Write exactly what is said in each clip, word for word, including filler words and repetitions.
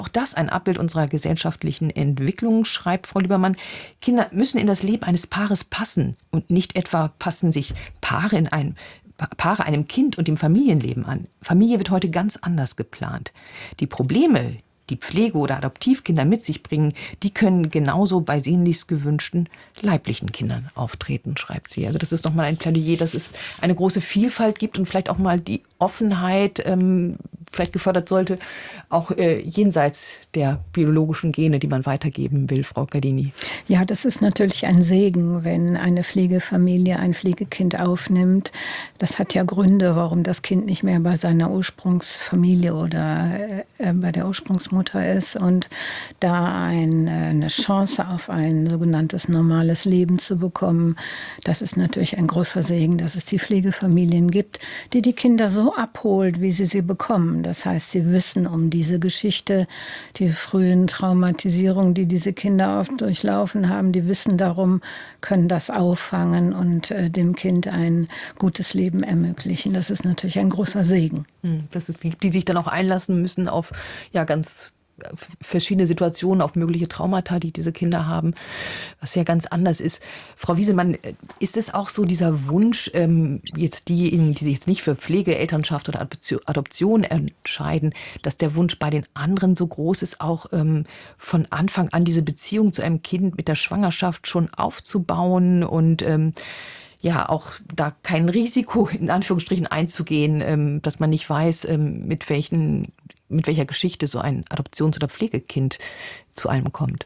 auch das ein Abbild unserer gesellschaftlichen Entwicklung, schreibt Frau Liebermann. Kinder müssen in das Leben eines Paares passen und nicht etwa passen sich Paare in ein Paare einem Kind und dem Familienleben an. Familie wird heute ganz anders geplant. Die Probleme, die Pflege- oder Adoptivkinder mit sich bringen, die können genauso bei sehnlichst gewünschten leiblichen Kindern auftreten, schreibt sie. Also das ist nochmal ein Plädoyer, dass es eine große Vielfalt gibt und vielleicht auch mal die Offenheit ähm, vielleicht gefördert sollte, auch äh, jenseits der biologischen Gene, die man weitergeben will, Frau Gardini. Ja, das ist natürlich ein Segen, wenn eine Pflegefamilie ein Pflegekind aufnimmt. Das hat ja Gründe, warum das Kind nicht mehr bei seiner Ursprungsfamilie oder äh, bei der Ursprungsmutter ist und da ein, äh, eine Chance auf ein sogenanntes normales Leben zu bekommen. Das ist natürlich ein großer Segen, dass es die Pflegefamilien gibt, die die Kinder so abholt, wie sie sie bekommen. Das heißt, sie wissen um diese Geschichte, die frühen Traumatisierungen, die diese Kinder oft durchlaufen haben, die wissen darum, können das auffangen und äh, dem Kind ein gutes Leben ermöglichen. Das ist natürlich ein großer Segen. Das ist, die sich dann auch einlassen müssen auf ja ganz verschiedene Situationen, auf mögliche Traumata, die diese Kinder haben, was ja ganz anders ist. Frau Wiesemann, ist es auch so dieser Wunsch, ähm, jetzt diejenigen, die sich jetzt nicht für Pflege, Elternschaft oder Adoption entscheiden, dass der Wunsch bei den anderen so groß ist, auch ähm, von Anfang an diese Beziehung zu einem Kind mit der Schwangerschaft schon aufzubauen und ähm, ja, auch da kein Risiko in Anführungsstrichen einzugehen, ähm, dass man nicht weiß, ähm, mit welchen mit welcher Geschichte so ein Adoptions- oder Pflegekind zu einem kommt?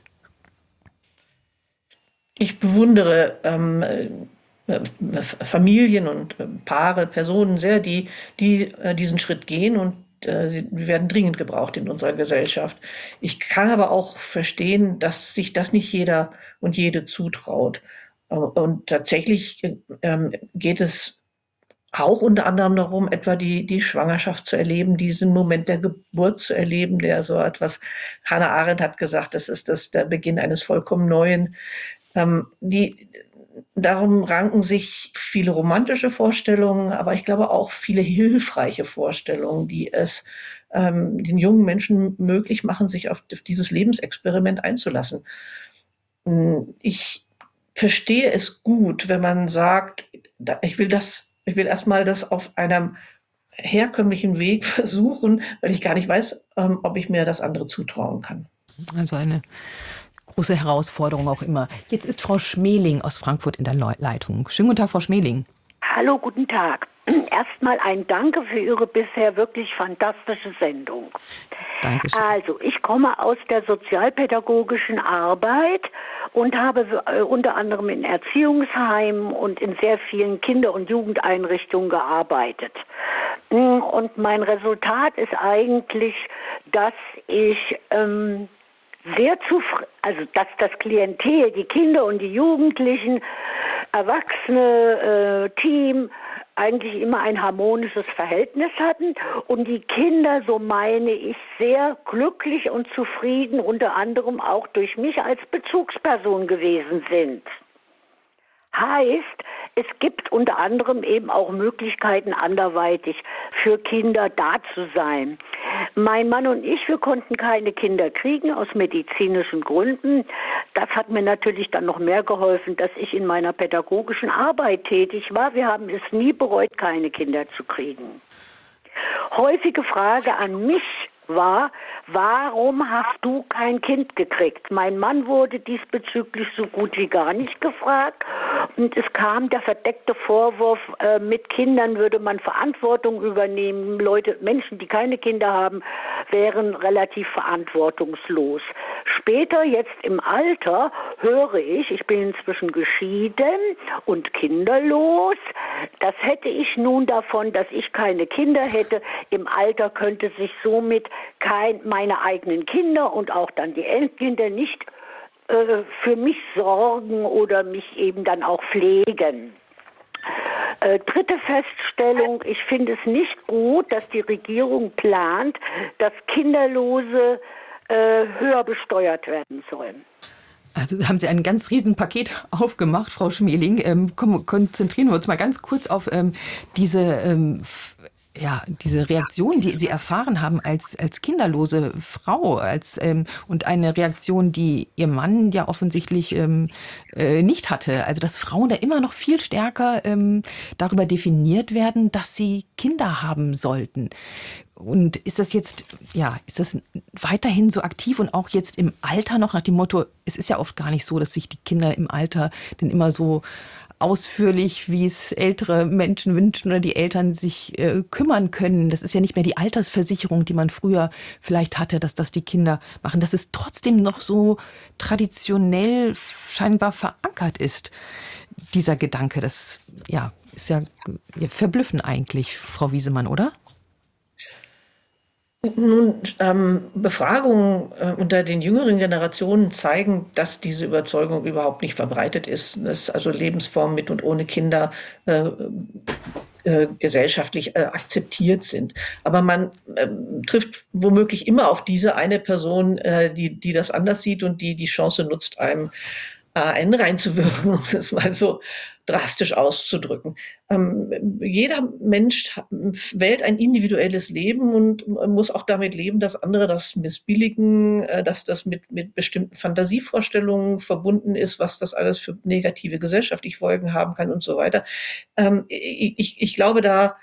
Ich bewundere ähm, äh, Familien und äh, Paare, Personen sehr, die, die äh, diesen Schritt gehen und äh, sie werden dringend gebraucht in unserer Gesellschaft. Ich kann aber auch verstehen, dass sich das nicht jeder und jede zutraut. Äh, und tatsächlich äh, geht es auch unter anderem darum, etwa die, die Schwangerschaft zu erleben, diesen Moment der Geburt zu erleben, der so etwas, Hannah Arendt hat gesagt, das ist das, der Beginn eines vollkommen Neuen. Ähm, die, darum ranken sich viele romantische Vorstellungen, aber ich glaube auch viele hilfreiche Vorstellungen, die es ähm, den jungen Menschen möglich machen, sich auf, auf dieses Lebensexperiment einzulassen. Ich verstehe es gut, wenn man sagt, ich will das Ich will erstmal das auf einem herkömmlichen Weg versuchen, weil ich gar nicht weiß, ähm, ob ich mir das andere zutrauen kann. Also eine große Herausforderung auch immer. Jetzt ist Frau Schmeling aus Frankfurt in der Leitung. Schönen guten Tag, Frau Schmeling. Hallo, guten Tag. Erstmal ein Danke für Ihre bisher wirklich fantastische Sendung. Dankeschön. Also, ich komme aus der sozialpädagogischen Arbeit und habe äh, unter anderem in Erziehungsheimen und in sehr vielen Kinder- und Jugendeinrichtungen gearbeitet. Und mein Resultat ist eigentlich, dass ich ähm, sehr zufrieden, also dass das Klientel, die Kinder und die Jugendlichen, Erwachsene, äh, Team, eigentlich immer ein harmonisches Verhältnis hatten und die Kinder, so meine ich, sehr glücklich und zufrieden, unter anderem auch durch mich als Bezugsperson gewesen sind. Heißt, es gibt unter anderem eben auch Möglichkeiten, anderweitig für Kinder da zu sein. Mein Mann und ich, wir konnten keine Kinder kriegen aus medizinischen Gründen. Das hat mir natürlich dann noch mehr geholfen, dass ich in meiner pädagogischen Arbeit tätig war. Wir haben es nie bereut, keine Kinder zu kriegen. Häufige Frage an mich war, warum hast du kein Kind gekriegt? Mein Mann wurde diesbezüglich so gut wie gar nicht gefragt und es kam der verdeckte Vorwurf, äh, mit Kindern würde man Verantwortung übernehmen. Leute, Menschen, die keine Kinder haben, wären relativ verantwortungslos. Später, jetzt im Alter, höre ich, ich bin inzwischen geschieden und kinderlos. Das hätte ich nun davon, dass ich keine Kinder hätte. Im Alter könnte sich somit kein, meine eigenen Kinder und auch dann die Enkelkinder nicht äh, für mich sorgen oder mich eben dann auch pflegen. Äh, dritte Feststellung, ich finde es nicht gut, dass die Regierung plant, dass Kinderlose äh, höher besteuert werden sollen. Also haben Sie ein ganz riesen Paket aufgemacht, Frau Schmeling. Ähm, komm, konzentrieren wir uns mal ganz kurz auf ähm, diese ähm, ja, diese Reaktion, die Sie erfahren haben als, als kinderlose Frau, als, ähm, und eine Reaktion, die Ihr Mann ja offensichtlich ähm, äh, nicht hatte. Also, dass Frauen da immer noch viel stärker ähm, darüber definiert werden, dass sie Kinder haben sollten. Und ist das jetzt, ja, ist das weiterhin so aktiv und auch jetzt im Alter noch nach dem Motto, es ist ja oft gar nicht so, dass sich die Kinder im Alter denn immer so ausführlich, wie es ältere Menschen wünschen oder die Eltern sich äh, kümmern können. Das ist ja nicht mehr die Altersversicherung, die man früher vielleicht hatte, dass das die Kinder machen. Dass es trotzdem noch so traditionell scheinbar verankert ist, dieser Gedanke. Das ja, ist ja, ja verblüffend eigentlich, Frau Wiesemann, oder? Nun, ähm, Befragungen äh, unter den jüngeren Generationen zeigen, dass diese Überzeugung überhaupt nicht verbreitet ist, dass also Lebensformen mit und ohne Kinder äh, äh, gesellschaftlich äh, akzeptiert sind. Aber man äh, trifft womöglich immer auf diese eine Person, äh, die, die das anders sieht und die die Chance nutzt, einem äh, einen reinzuwirken, um es mal so drastisch auszudrücken. Ähm, jeder Mensch wählt ein individuelles Leben und muss auch damit leben, dass andere das missbilligen, äh, dass das mit, mit bestimmten Fantasievorstellungen verbunden ist, was das alles für negative gesellschaftliche Folgen haben kann und so weiter. Ähm, ich, ich glaube, da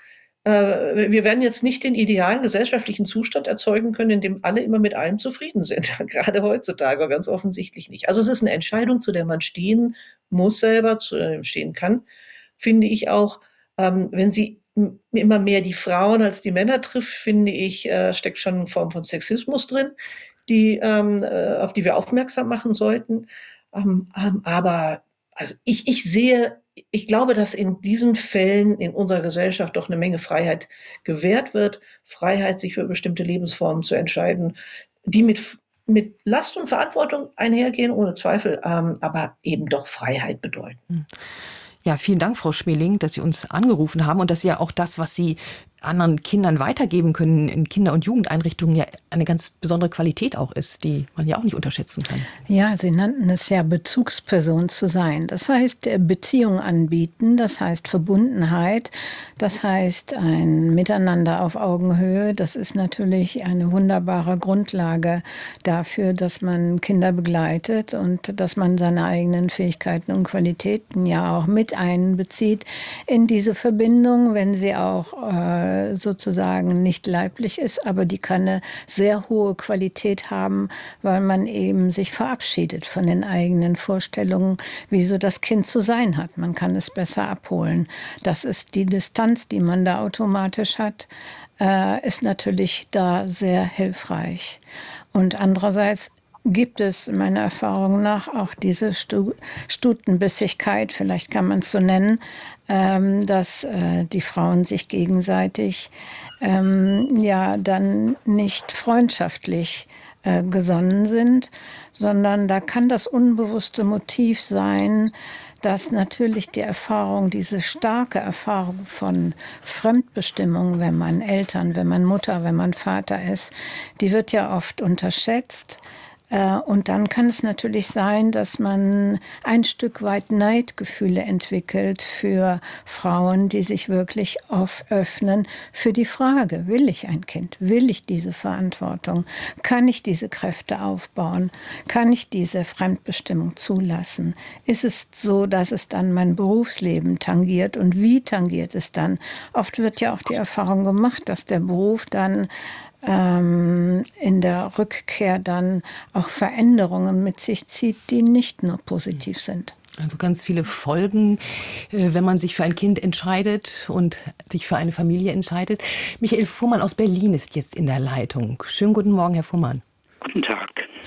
äh, wir werden jetzt nicht den idealen gesellschaftlichen Zustand erzeugen können, in dem alle immer mit allem zufrieden sind. Gerade heutzutage ganz offensichtlich nicht. Also es ist eine Entscheidung, zu der man stehen muss selber, zu der man stehen kann, finde ich auch. Ähm, wenn sie m- immer mehr die Frauen als die Männer trifft, finde ich, äh, steckt schon eine Form von Sexismus drin, die, ähm, äh, auf die wir aufmerksam machen sollten. Ähm, ähm, aber also ich, ich sehe, ich glaube, dass in diesen Fällen in unserer Gesellschaft doch eine Menge Freiheit gewährt wird. Freiheit, sich für bestimmte Lebensformen zu entscheiden, die mit, mit Last und Verantwortung einhergehen, ohne Zweifel, ähm, aber eben doch Freiheit bedeuten. Ja, vielen Dank, Frau Schmeling, dass Sie uns angerufen haben und dass Sie ja auch das, was Sie anderen Kindern weitergeben können in Kinder- und Jugendeinrichtungen, ja eine ganz besondere Qualität auch ist, die man ja auch nicht unterschätzen kann. Ja, Sie nannten es ja Bezugsperson zu sein. Das heißt Beziehung anbieten, das heißt Verbundenheit, das heißt ein Miteinander auf Augenhöhe. Das ist natürlich eine wunderbare Grundlage dafür, dass man Kinder begleitet und dass man seine eigenen Fähigkeiten und Qualitäten ja auch mit einbezieht in diese Verbindung, wenn sie auch äh, sozusagen nicht leiblich ist, aber die kann eine sehr hohe Qualität haben, weil man eben sich verabschiedet von den eigenen Vorstellungen, wie so das Kind zu sein hat. Man kann es besser abholen. Das ist die Distanz, die man da automatisch hat, äh, ist natürlich da sehr hilfreich. Und andererseits gibt es meiner Erfahrung nach auch diese Stu- Stutenbissigkeit, vielleicht kann man es so nennen, ähm, dass äh, die Frauen sich gegenseitig ähm, ja dann nicht freundschaftlich äh, gesonnen sind, sondern da kann das unbewusste Motiv sein, dass natürlich die Erfahrung, diese starke Erfahrung von Fremdbestimmung, wenn man Eltern, wenn man Mutter, wenn man Vater ist, die wird ja oft unterschätzt. Und dann kann es natürlich sein, dass man ein Stück weit Neidgefühle entwickelt für Frauen, die sich wirklich öffnen für die Frage, will ich ein Kind? Will ich diese Verantwortung? Kann ich diese Kräfte aufbauen? Kann ich diese Fremdbestimmung zulassen? Ist es so, dass es dann mein Berufsleben tangiert? Und wie tangiert es dann? Oft wird ja auch die Erfahrung gemacht, dass der Beruf dann in der Rückkehr dann auch Veränderungen mit sich zieht, die nicht nur positiv sind. Also ganz viele Folgen, wenn man sich für ein Kind entscheidet und sich für eine Familie entscheidet. Michael Fuhrmann aus Berlin ist jetzt in der Leitung. Schönen guten Morgen, Herr Fuhrmann. Guten Tag.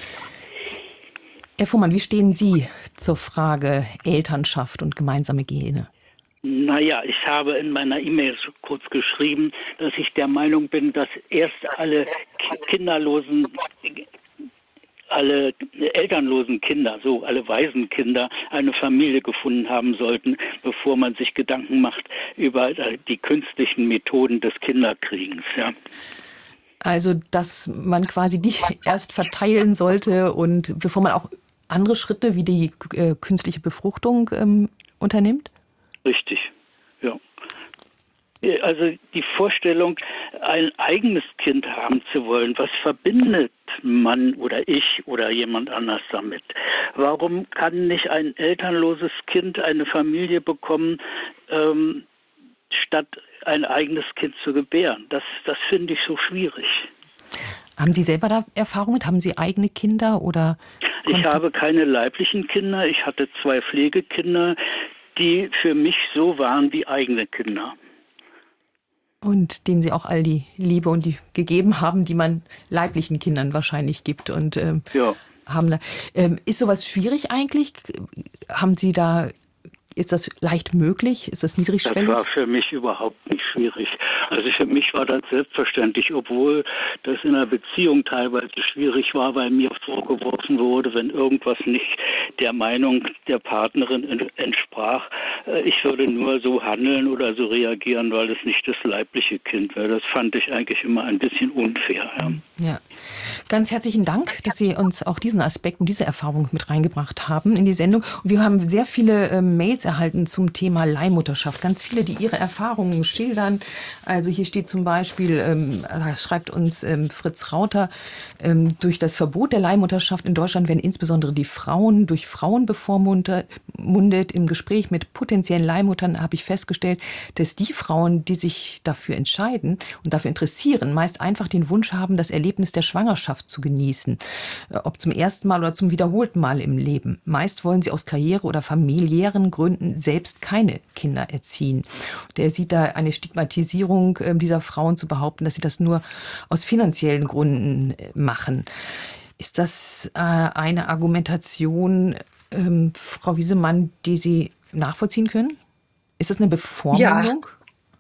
Herr Fuhrmann, wie stehen Sie zur Frage Elternschaft und gemeinsame Gene? Naja, ich habe in meiner E-Mail kurz geschrieben, dass ich der Meinung bin, dass erst alle kinderlosen, alle elternlosen Kinder, so alle Waisenkinder, eine Familie gefunden haben sollten, bevor man sich Gedanken macht über die künstlichen Methoden des Kinderkriegens. Ja. Also, dass man quasi die erst verteilen sollte und bevor man auch andere Schritte wie die äh, künstliche Befruchtung ähm, unternimmt? Richtig, ja. Also die Vorstellung, ein eigenes Kind haben zu wollen, was verbindet man oder ich oder jemand anders damit? Warum kann nicht ein elternloses Kind eine Familie bekommen, ähm, statt ein eigenes Kind zu gebären? Das, das finde ich so schwierig. Haben Sie selber da Erfahrung mit? Haben Sie eigene Kinder oder? Ich habe keine leiblichen Kinder. Ich hatte zwei Pflegekinder, die für mich so waren wie eigene Kinder. Und denen Sie auch all die Liebe und die gegeben haben, die man leiblichen Kindern wahrscheinlich gibt. Und ähm, ja. haben da, ähm, ist sowas schwierig eigentlich? Haben Sie da, ist das leicht möglich? Ist das niedrigschwellig? Das war für mich überhaupt nicht schwierig. Also für mich war das selbstverständlich, obwohl das in einer Beziehung teilweise schwierig war, weil mir vorgeworfen wurde, wenn irgendwas nicht der Meinung der Partnerin entsprach, ich würde nur so handeln oder so reagieren, weil es nicht das leibliche Kind wäre. Das fand ich eigentlich immer ein bisschen unfair. Ja. Ja. Ganz herzlichen Dank, dass Sie uns auch diesen Aspekt und diese Erfahrung mit reingebracht haben in die Sendung. Und wir haben sehr viele äh, Mails erhalten zum Thema Leihmutterschaft. Ganz viele, die ihre Erfahrungen schildern. Also hier steht zum Beispiel, ähm, da schreibt uns ähm, Fritz Rauter, ähm, durch das Verbot der Leihmutterschaft in Deutschland werden insbesondere die Frauen durch Frauen bevormundet. Im Gespräch mit potenziellen Leihmuttern habe ich festgestellt, dass die Frauen, die sich dafür entscheiden und dafür interessieren, meist einfach den Wunsch haben, das Erlebnis der Schwangerschaft zu genießen. Ob zum ersten Mal oder zum wiederholten Mal im Leben. Meist wollen sie aus Karriere- oder familiären Gründen selbst keine Kinder erziehen. Der sieht da eine Stigmatisierung dieser Frauen zu behaupten, dass sie das nur aus finanziellen Gründen machen. Ist das äh, eine Argumentation, ähm, Frau Wiesemann, die Sie nachvollziehen können? Ist das eine Bevormundung? Ja.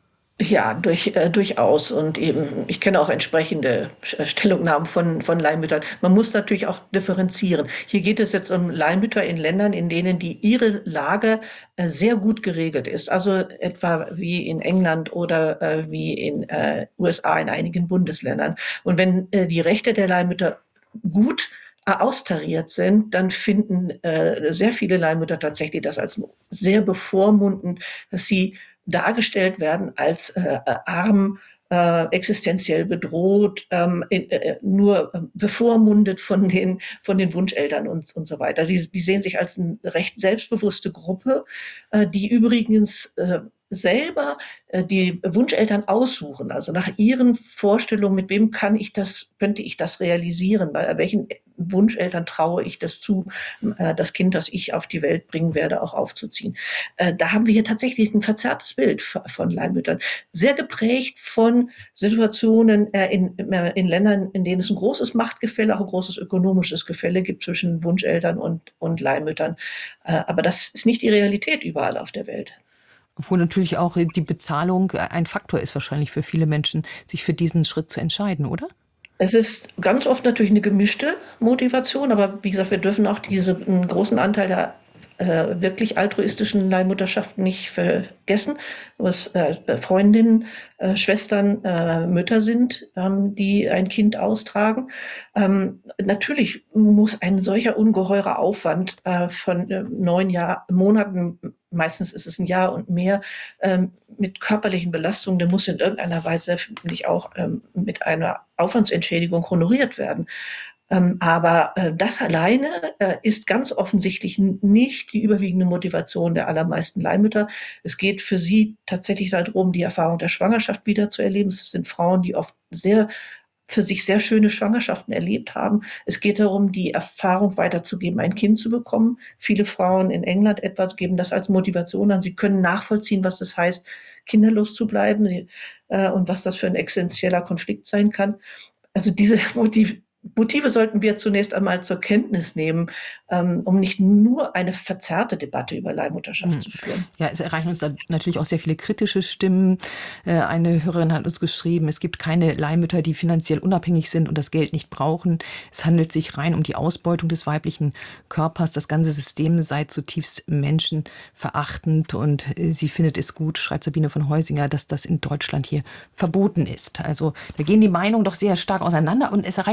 Ja, durch, äh, durchaus. Und eben, ich kenne auch entsprechende Stellungnahmen von, von Leihmüttern. Man muss natürlich auch differenzieren. Hier geht es jetzt um Leihmütter in Ländern, in denen die ihre Lage äh, sehr gut geregelt ist. Also etwa wie in England oder äh, wie in äh, U S A in einigen Bundesländern. Und wenn äh, die Rechte der Leihmütter gut austariert sind, dann finden äh, sehr viele Leihmütter tatsächlich das als sehr bevormundend, dass sie dargestellt werden als äh, arm, äh, existenziell bedroht, ähm, in, äh, nur äh, bevormundet von den, von den Wunscheltern und, und so weiter. Die, die sehen sich als eine recht selbstbewusste Gruppe, äh, die übrigens äh, selber äh, die Wunscheltern aussuchen, also nach ihren Vorstellungen, mit wem kann ich das, könnte ich das realisieren, bei welchen Wunscheltern traue ich das zu, äh, das Kind, das ich auf die Welt bringen werde, auch aufzuziehen. Äh, da haben wir hier tatsächlich ein verzerrtes Bild von Leihmüttern, sehr geprägt von Situationen äh, in, in Ländern, in denen es ein großes Machtgefälle, auch ein großes ökonomisches Gefälle gibt zwischen Wunscheltern und, und Leihmüttern. Äh, aber das ist nicht die Realität überall auf der Welt. Obwohl natürlich auch die Bezahlung ein Faktor ist wahrscheinlich für viele Menschen, sich für diesen Schritt zu entscheiden, oder? Es ist ganz oft natürlich eine gemischte Motivation, aber wie gesagt, wir dürfen auch diesen großen Anteil der äh, wirklich altruistischen Leihmutterschaften nicht vergessen, was äh, Freundinnen, äh, Schwestern, äh, Mütter sind, ähm, die ein Kind austragen. Ähm, natürlich muss ein solcher ungeheurer Aufwand äh, von äh, neun Jahr, Monaten, meistens ist es ein Jahr und mehr, ähm, mit körperlichen Belastungen, der muss in irgendeiner Weise, finde ich, auch ähm, mit einer Aufwandsentschädigung honoriert werden. Ähm, aber äh, das alleine äh, ist ganz offensichtlich nicht die überwiegende Motivation der allermeisten Leihmütter. Es geht für sie tatsächlich darum, die Erfahrung der Schwangerschaft wieder zu erleben. Es sind Frauen, die oft sehr für sich sehr schöne Schwangerschaften erlebt haben. Es geht darum, die Erfahrung weiterzugeben, ein Kind zu bekommen. Viele Frauen in England etwa geben das als Motivation an. Sie können nachvollziehen, was es heißt, kinderlos zu bleiben, sie, äh, und was das für ein essentieller Konflikt sein kann. Also diese Motiv Motive sollten wir zunächst einmal zur Kenntnis nehmen, ähm, um nicht nur eine verzerrte Debatte über Leihmutterschaft mhm. zu führen. Ja, es erreichen uns da natürlich auch sehr viele kritische Stimmen. Äh, eine Hörerin hat uns geschrieben, es gibt keine Leihmütter, die finanziell unabhängig sind und das Geld nicht brauchen. Es handelt sich rein um die Ausbeutung des weiblichen Körpers. Das ganze System sei zutiefst menschenverachtend und äh, sie findet es gut, schreibt Sabine von Heusinger, dass das in Deutschland hier verboten ist. Also da gehen die Meinungen doch sehr stark auseinander und es erreichen uns auch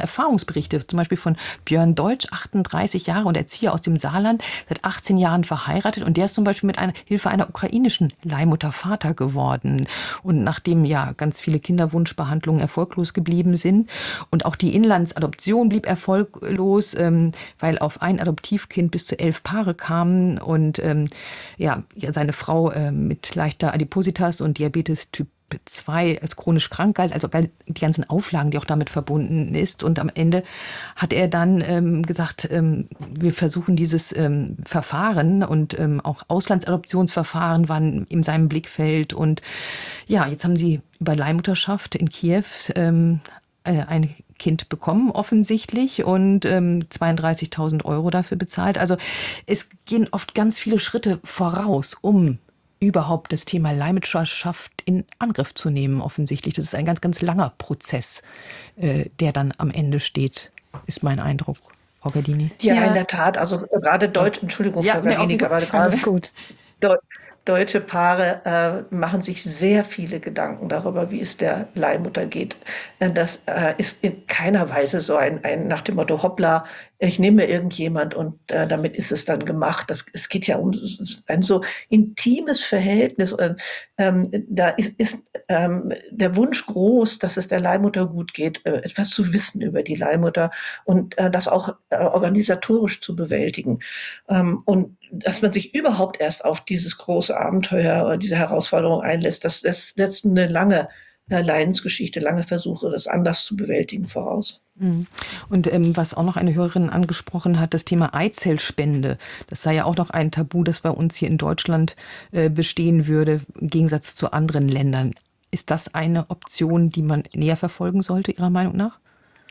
Erfahrungsberichte, zum Beispiel von Björn Deutsch, achtunddreißig Jahre und Erzieher aus dem Saarland, seit achtzehn Jahren verheiratet. Und der ist zum Beispiel mit einer Hilfe einer ukrainischen Leihmutter Vater geworden. Und nachdem ja ganz viele Kinderwunschbehandlungen erfolglos geblieben sind und auch die Inlandsadoption blieb erfolglos, ähm, weil auf ein Adoptivkind bis zu elf Paare kamen und ähm, ja, seine Frau äh, mit leichter Adipositas und Diabetes Typ zwei als chronisch krank galt, also die ganzen Auflagen, die auch damit verbunden ist. Und am Ende hat er dann ähm, gesagt, ähm, wir versuchen dieses ähm, Verfahren und ähm, auch Auslandsadoptionsverfahren waren in seinem Blickfeld. Und ja, jetzt haben sie über Leihmutterschaft in Kiew ähm, äh, ein Kind bekommen, offensichtlich, und ähm, zweiunddreißigtausend Euro dafür bezahlt. Also es gehen oft ganz viele Schritte voraus, um überhaupt das Thema Leihmutterschaft in Angriff zu nehmen, offensichtlich. Das ist ein ganz, ganz langer Prozess, äh, der dann am Ende steht, ist mein Eindruck. Frau Gardini. Ja, ja, in der Tat. Also gerade Deutsch, Entschuldigung, ja, Frau Gardini, nee, gerade alles gut. Deu deutsche Paare äh, machen sich sehr viele Gedanken darüber, wie es der Leihmutter geht. Das äh, ist in keiner Weise so ein, ein nach dem Motto, hoppla, ich nehme irgendjemand und äh, damit ist es dann gemacht. Das, es geht ja um ein so intimes Verhältnis. Und, ähm, da ist, ist ähm, der Wunsch groß, dass es der Leihmutter gut geht, äh, etwas zu wissen über die Leihmutter und äh, das auch äh, organisatorisch zu bewältigen. Ähm, und dass man sich überhaupt erst auf dieses große Abenteuer oder diese Herausforderung einlässt, das, das setzt eine lange äh, Leidensgeschichte, lange Versuche, das anders zu bewältigen voraus. Und ähm, was auch noch eine Hörerin angesprochen hat, das Thema Eizellspende. Das sei ja auch noch ein Tabu, das bei uns hier in Deutschland äh, bestehen würde, im Gegensatz zu anderen Ländern. Ist das eine Option, die man näher verfolgen sollte, Ihrer Meinung nach?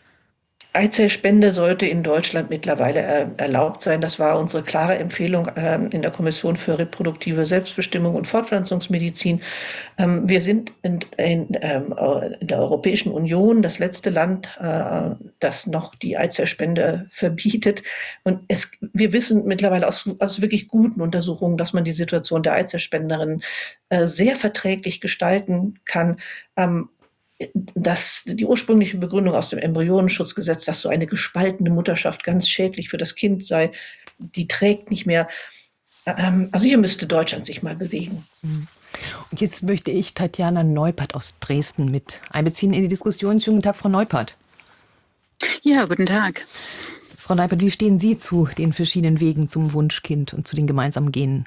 Eizellspende sollte in Deutschland mittlerweile äh, erlaubt sein. Das war unsere klare Empfehlung äh, in der Kommission für reproduktive Selbstbestimmung und Fortpflanzungsmedizin. Ähm, wir sind in, in, ähm, in der Europäischen Union das letzte Land, äh, das noch die Eizellspende verbietet. Und es, wir wissen mittlerweile aus, aus wirklich guten Untersuchungen, dass man die Situation der Eizellspenderinnen äh, sehr verträglich gestalten kann. Ähm, dass die ursprüngliche Begründung aus dem Embryonenschutzgesetz, dass so eine gespaltene Mutterschaft ganz schädlich für das Kind sei, die trägt nicht mehr. Also hier müsste Deutschland sich mal bewegen. Und jetzt möchte ich Tatjana Neupert aus Dresden mit einbeziehen in die Diskussion. Schönen guten Tag, Frau Neupert. Ja, guten Tag. Frau Neupert, wie stehen Sie zu den verschiedenen Wegen zum Wunschkind und zu den gemeinsamen Genen?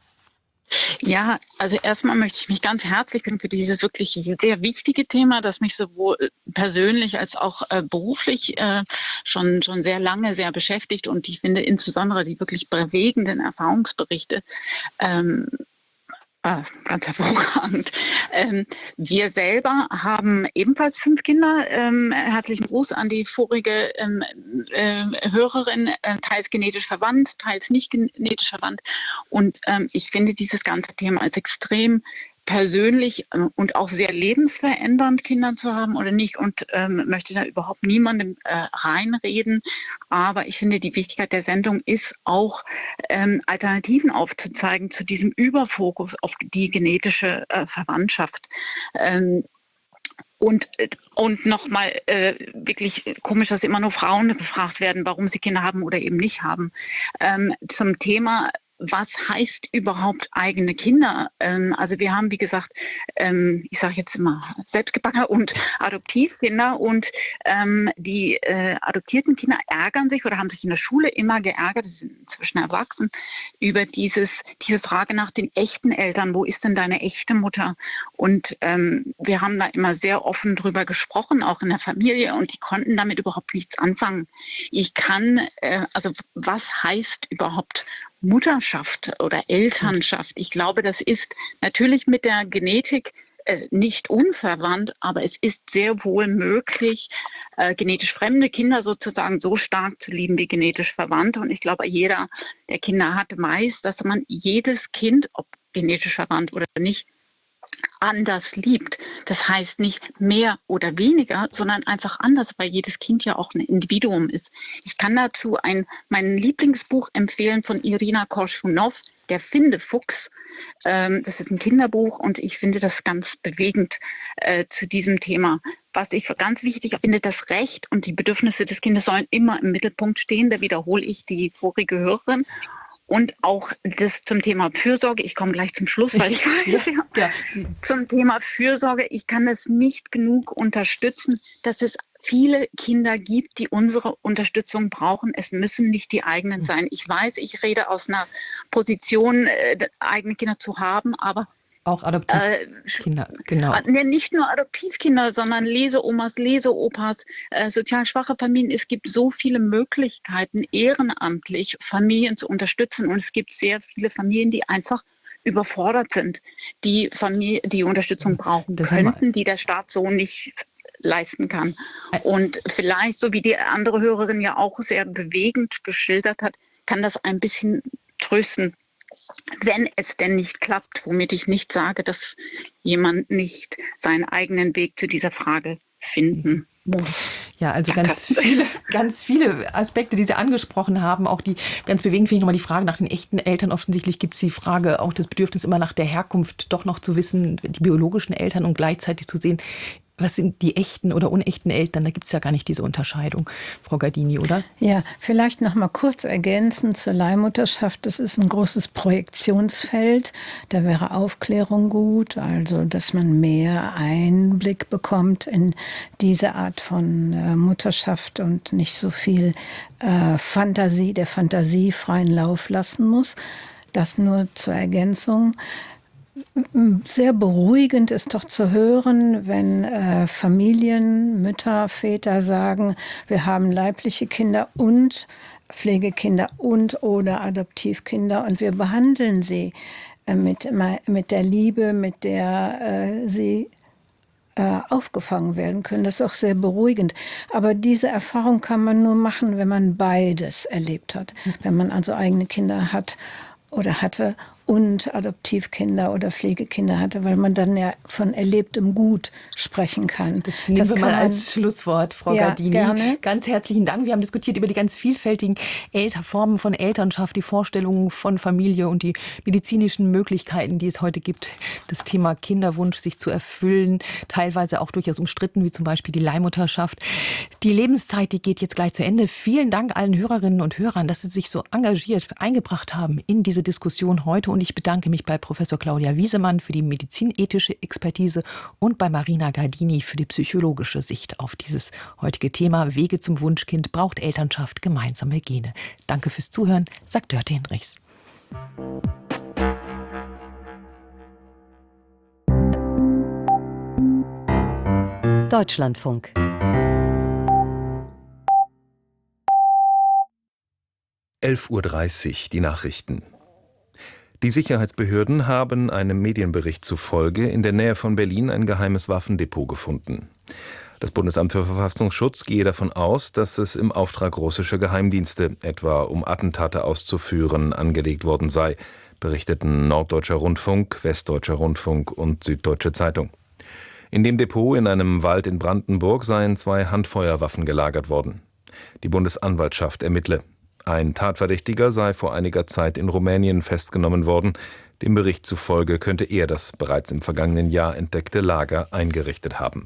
Ja, also erstmal möchte ich mich ganz herzlich bedanken für dieses wirklich sehr wichtige Thema, das mich sowohl persönlich als auch äh, beruflich äh, schon, schon sehr lange sehr beschäftigt. Und ich finde insbesondere die wirklich bewegenden Erfahrungsberichte ähm, Ah, ganz hervorragend. Ähm, wir selber haben ebenfalls fünf Kinder. Ähm, herzlichen Gruß an die vorige ähm, äh, Hörerin, äh, teils genetisch verwandt, teils nicht genetisch verwandt. Und ähm, ich finde dieses ganze Thema als extrem persönlich äh, und auch sehr lebensverändernd, Kinder zu haben oder nicht, und ähm, möchte da überhaupt niemandem äh, reinreden. Aber ich finde, die Wichtigkeit der Sendung ist auch, ähm, Alternativen aufzuzeigen zu diesem Überfokus auf die genetische äh, Verwandtschaft. Ähm, Und, und nochmal äh, wirklich komisch, dass immer nur Frauen gefragt werden, warum sie Kinder haben oder eben nicht haben. Ähm, zum Thema, was heißt überhaupt eigene Kinder? Ähm, also wir haben, wie gesagt, ähm, ich sage jetzt immer Selbstgebackene und Adoptivkinder, und ähm, die äh, adoptierten Kinder ärgern sich oder haben sich in der Schule immer geärgert, sie sind inzwischen erwachsen, über dieses, diese Frage nach den echten Eltern. Wo ist denn deine echte Mutter? Und ähm, wir haben da immer sehr offen drüber gesprochen, auch in der Familie, und die konnten damit überhaupt nichts anfangen. Ich kann, äh, also was heißt überhaupt Mutterschaft oder Elternschaft? Ich glaube, das ist natürlich mit der Genetik äh, nicht unverwandt, aber es ist sehr wohl möglich, äh, genetisch fremde Kinder sozusagen so stark zu lieben wie genetisch verwandte. Und ich glaube, jeder, der Kinder hat, weiß, dass man jedes Kind, ob genetisch verwandt oder nicht, anders liebt. Das heißt nicht mehr oder weniger, sondern einfach anders, weil jedes Kind ja auch ein Individuum ist. Ich kann dazu ein, mein Lieblingsbuch empfehlen von Irina Korschunov, Der Findefuchs. Ähm, das ist ein Kinderbuch und ich finde das ganz bewegend äh, zu diesem Thema. Was ich für ganz wichtig finde, das Recht und die Bedürfnisse des Kindes sollen immer im Mittelpunkt stehen. Da wiederhole ich die vorige Hörerin. Und auch das zum Thema Fürsorge. Ich komme gleich zum Schluss, weil ich weiß, ja, ja. Zum Thema Fürsorge. Ich kann es nicht genug unterstützen, dass es viele Kinder gibt, die unsere Unterstützung brauchen. Es müssen nicht die eigenen sein. Ich weiß, ich rede aus einer Position, äh, eigene Kinder zu haben, aber auch Adoptivkinder, äh, genau. Ne, nicht nur Adoptivkinder, sondern Leseomas, Leseopas, äh, sozial schwache Familien. Es gibt so viele Möglichkeiten, ehrenamtlich Familien zu unterstützen. Und es gibt sehr viele Familien, die einfach überfordert sind, die Familie, die Unterstützung brauchen das könnten, die der Staat so nicht leisten kann. Und vielleicht, so wie die andere Hörerin ja auch sehr bewegend geschildert hat, kann das ein bisschen trösten, wenn es denn nicht klappt, womit ich nicht sage, dass jemand nicht seinen eigenen Weg zu dieser Frage finden muss. Ja, also Danke. ganz viele, ganz viele Aspekte, die Sie angesprochen haben, auch die ganz bewegend finde ich nochmal die Frage nach den echten Eltern. Offensichtlich gibt es die Frage, auch das Bedürfnis immer nach der Herkunft doch noch zu wissen, die biologischen Eltern und gleichzeitig zu sehen, was sind die echten oder unechten Eltern? Da gibt es ja gar nicht diese Unterscheidung, Frau Gardini, oder? Ja, vielleicht noch mal kurz ergänzend zur Leihmutterschaft. Das ist ein großes Projektionsfeld. Da wäre Aufklärung gut, also dass man mehr Einblick bekommt in diese Art von äh, Mutterschaft und nicht so viel äh, Fantasie, der Fantasie freien Lauf lassen muss. Das nur zur Ergänzung. Sehr beruhigend ist doch zu hören, wenn äh, Familien, Mütter, Väter sagen, wir haben leibliche Kinder und Pflegekinder und oder Adoptivkinder und wir behandeln sie äh, mit, mit der Liebe, mit der äh, sie äh, aufgefangen werden können. Das ist auch sehr beruhigend. Aber diese Erfahrung kann man nur machen, wenn man beides erlebt hat. Wenn man also eigene Kinder hat oder hatte und Adoptivkinder oder Pflegekinder hatte, weil man dann ja von erlebtem Gut sprechen kann. Das nehmen das wir kann mal man, als Schlusswort, Frau ja, Gardini. Gerne. Ganz herzlichen Dank. Wir haben diskutiert über die ganz vielfältigen Elter- Formen von Elternschaft, die Vorstellungen von Familie und die medizinischen Möglichkeiten, die es heute gibt. Das Thema Kinderwunsch, sich zu erfüllen, teilweise auch durchaus umstritten, wie zum Beispiel die Leihmutterschaft. Die Lebenszeit, die geht jetzt gleich zu Ende. Vielen Dank allen Hörerinnen und Hörern, dass Sie sich so engagiert eingebracht haben in diese Diskussion heute. Und ich bedanke mich bei Professor Claudia Wiesemann für die medizinethische Expertise und bei Marina Gardini für die psychologische Sicht auf dieses heutige Thema. Wege zum Wunschkind, braucht Elternschaft gemeinsame Gene. Danke fürs Zuhören, sagt Dörte Hinrichs. Deutschlandfunk. elf Uhr dreißig, die Nachrichten. Die Sicherheitsbehörden haben einem Medienbericht zufolge in der Nähe von Berlin ein geheimes Waffendepot gefunden. Das Bundesamt für Verfassungsschutz gehe davon aus, dass es im Auftrag russischer Geheimdienste, etwa um Attentate auszuführen, angelegt worden sei, berichteten Norddeutscher Rundfunk, Westdeutscher Rundfunk und Süddeutsche Zeitung. In dem Depot in einem Wald in Brandenburg seien zwei Handfeuerwaffen gelagert worden. Die Bundesanwaltschaft ermittle. Ein Tatverdächtiger sei vor einiger Zeit in Rumänien festgenommen worden. Dem Bericht zufolge könnte er das bereits im vergangenen Jahr entdeckte Lager eingerichtet haben.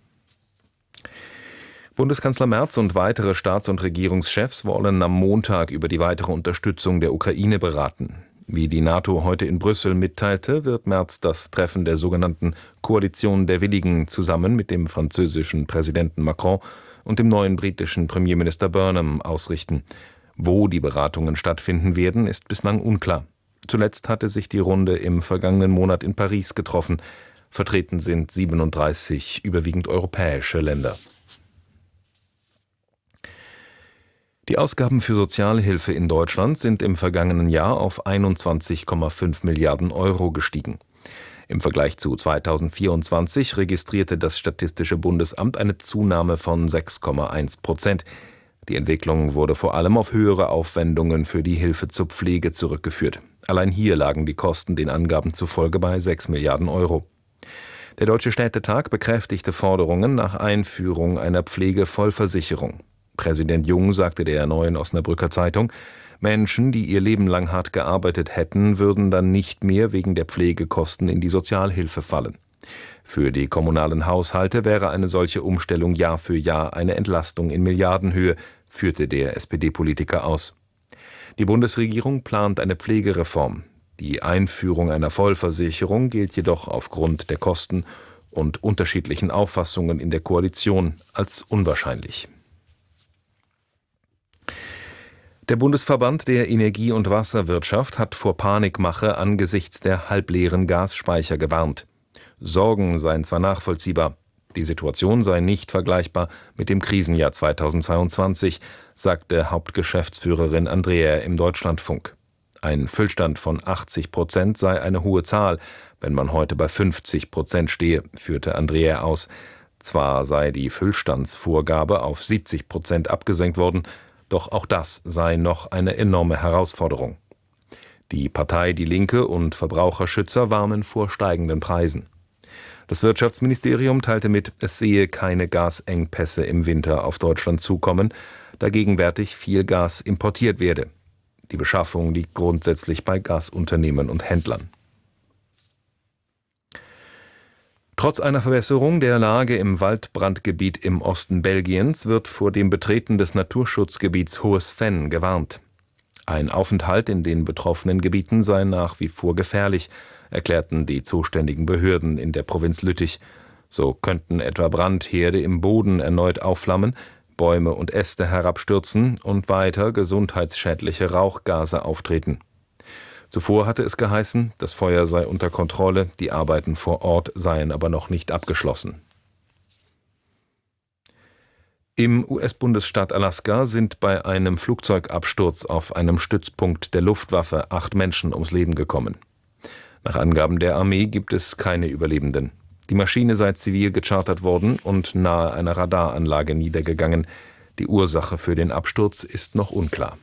Bundeskanzler Merz und weitere Staats- und Regierungschefs wollen am Montag über die weitere Unterstützung der Ukraine beraten. Wie die NATO heute in Brüssel mitteilte, wird Merz das Treffen der sogenannten Koalition der Willigen zusammen mit dem französischen Präsidenten Macron und dem neuen britischen Premierminister Burnham ausrichten. Wo die Beratungen stattfinden werden, ist bislang unklar. Zuletzt hatte sich die Runde im vergangenen Monat in Paris getroffen. Vertreten sind siebenunddreißig überwiegend europäische Länder. Die Ausgaben für Sozialhilfe in Deutschland sind im vergangenen Jahr auf einundzwanzig Komma fünf Milliarden Euro gestiegen. Im Vergleich zu zweitausendvierundzwanzig registrierte das Statistische Bundesamt eine Zunahme von sechs Komma eins Prozent. Die Entwicklung wurde vor allem auf höhere Aufwendungen für die Hilfe zur Pflege zurückgeführt. Allein hier lagen die Kosten den Angaben zufolge bei sechs Milliarden Euro. Der Deutsche Städtetag bekräftigte Forderungen nach Einführung einer Pflegevollversicherung. Präsident Jung sagte der Neuen Osnabrücker Zeitung, Menschen, die ihr Leben lang hart gearbeitet hätten, würden dann nicht mehr wegen der Pflegekosten in die Sozialhilfe fallen. Für die kommunalen Haushalte wäre eine solche Umstellung Jahr für Jahr eine Entlastung in Milliardenhöhe, führte der S P D-Politiker aus. Die Bundesregierung plant eine Pflegereform. Die Einführung einer Vollversicherung gilt jedoch aufgrund der Kosten und unterschiedlichen Auffassungen in der Koalition als unwahrscheinlich. Der Bundesverband der Energie- und Wasserwirtschaft hat vor Panikmache angesichts der halbleeren Gasspeicher gewarnt. Sorgen seien zwar nachvollziehbar, die Situation sei nicht vergleichbar mit dem Krisenjahr zweitausendzweiundzwanzig, sagte Hauptgeschäftsführerin Andrea im Deutschlandfunk. Ein Füllstand von achtzig Prozent sei eine hohe Zahl, wenn man heute bei fünfzig Prozent stehe, führte Andrea aus. Zwar sei die Füllstandsvorgabe auf siebzig Prozent abgesenkt worden, doch auch das sei noch eine enorme Herausforderung. Die Partei Die Linke und Verbraucherschützer warnen vor steigenden Preisen. Das Wirtschaftsministerium teilte mit, es sehe keine Gasengpässe im Winter auf Deutschland zukommen, da gegenwärtig viel Gas importiert werde. Die Beschaffung liegt grundsätzlich bei Gasunternehmen und Händlern. Trotz einer Verbesserung der Lage im Waldbrandgebiet im Osten Belgiens wird vor dem Betreten des Naturschutzgebiets Hohes Venn gewarnt. Ein Aufenthalt in den betroffenen Gebieten sei nach wie vor gefährlich, erklärten die zuständigen Behörden in der Provinz Lüttich. So könnten etwa Brandherde im Boden erneut aufflammen, Bäume und Äste herabstürzen und weiter gesundheitsschädliche Rauchgase auftreten. Zuvor hatte es geheißen, das Feuer sei unter Kontrolle, die Arbeiten vor Ort seien aber noch nicht abgeschlossen. Im U S-Bundesstaat Alaska sind bei einem Flugzeugabsturz auf einem Stützpunkt der Luftwaffe acht Menschen ums Leben gekommen. Nach Angaben der Armee gibt es keine Überlebenden. Die Maschine sei zivil gechartert worden und nahe einer Radaranlage niedergegangen. Die Ursache für den Absturz ist noch unklar.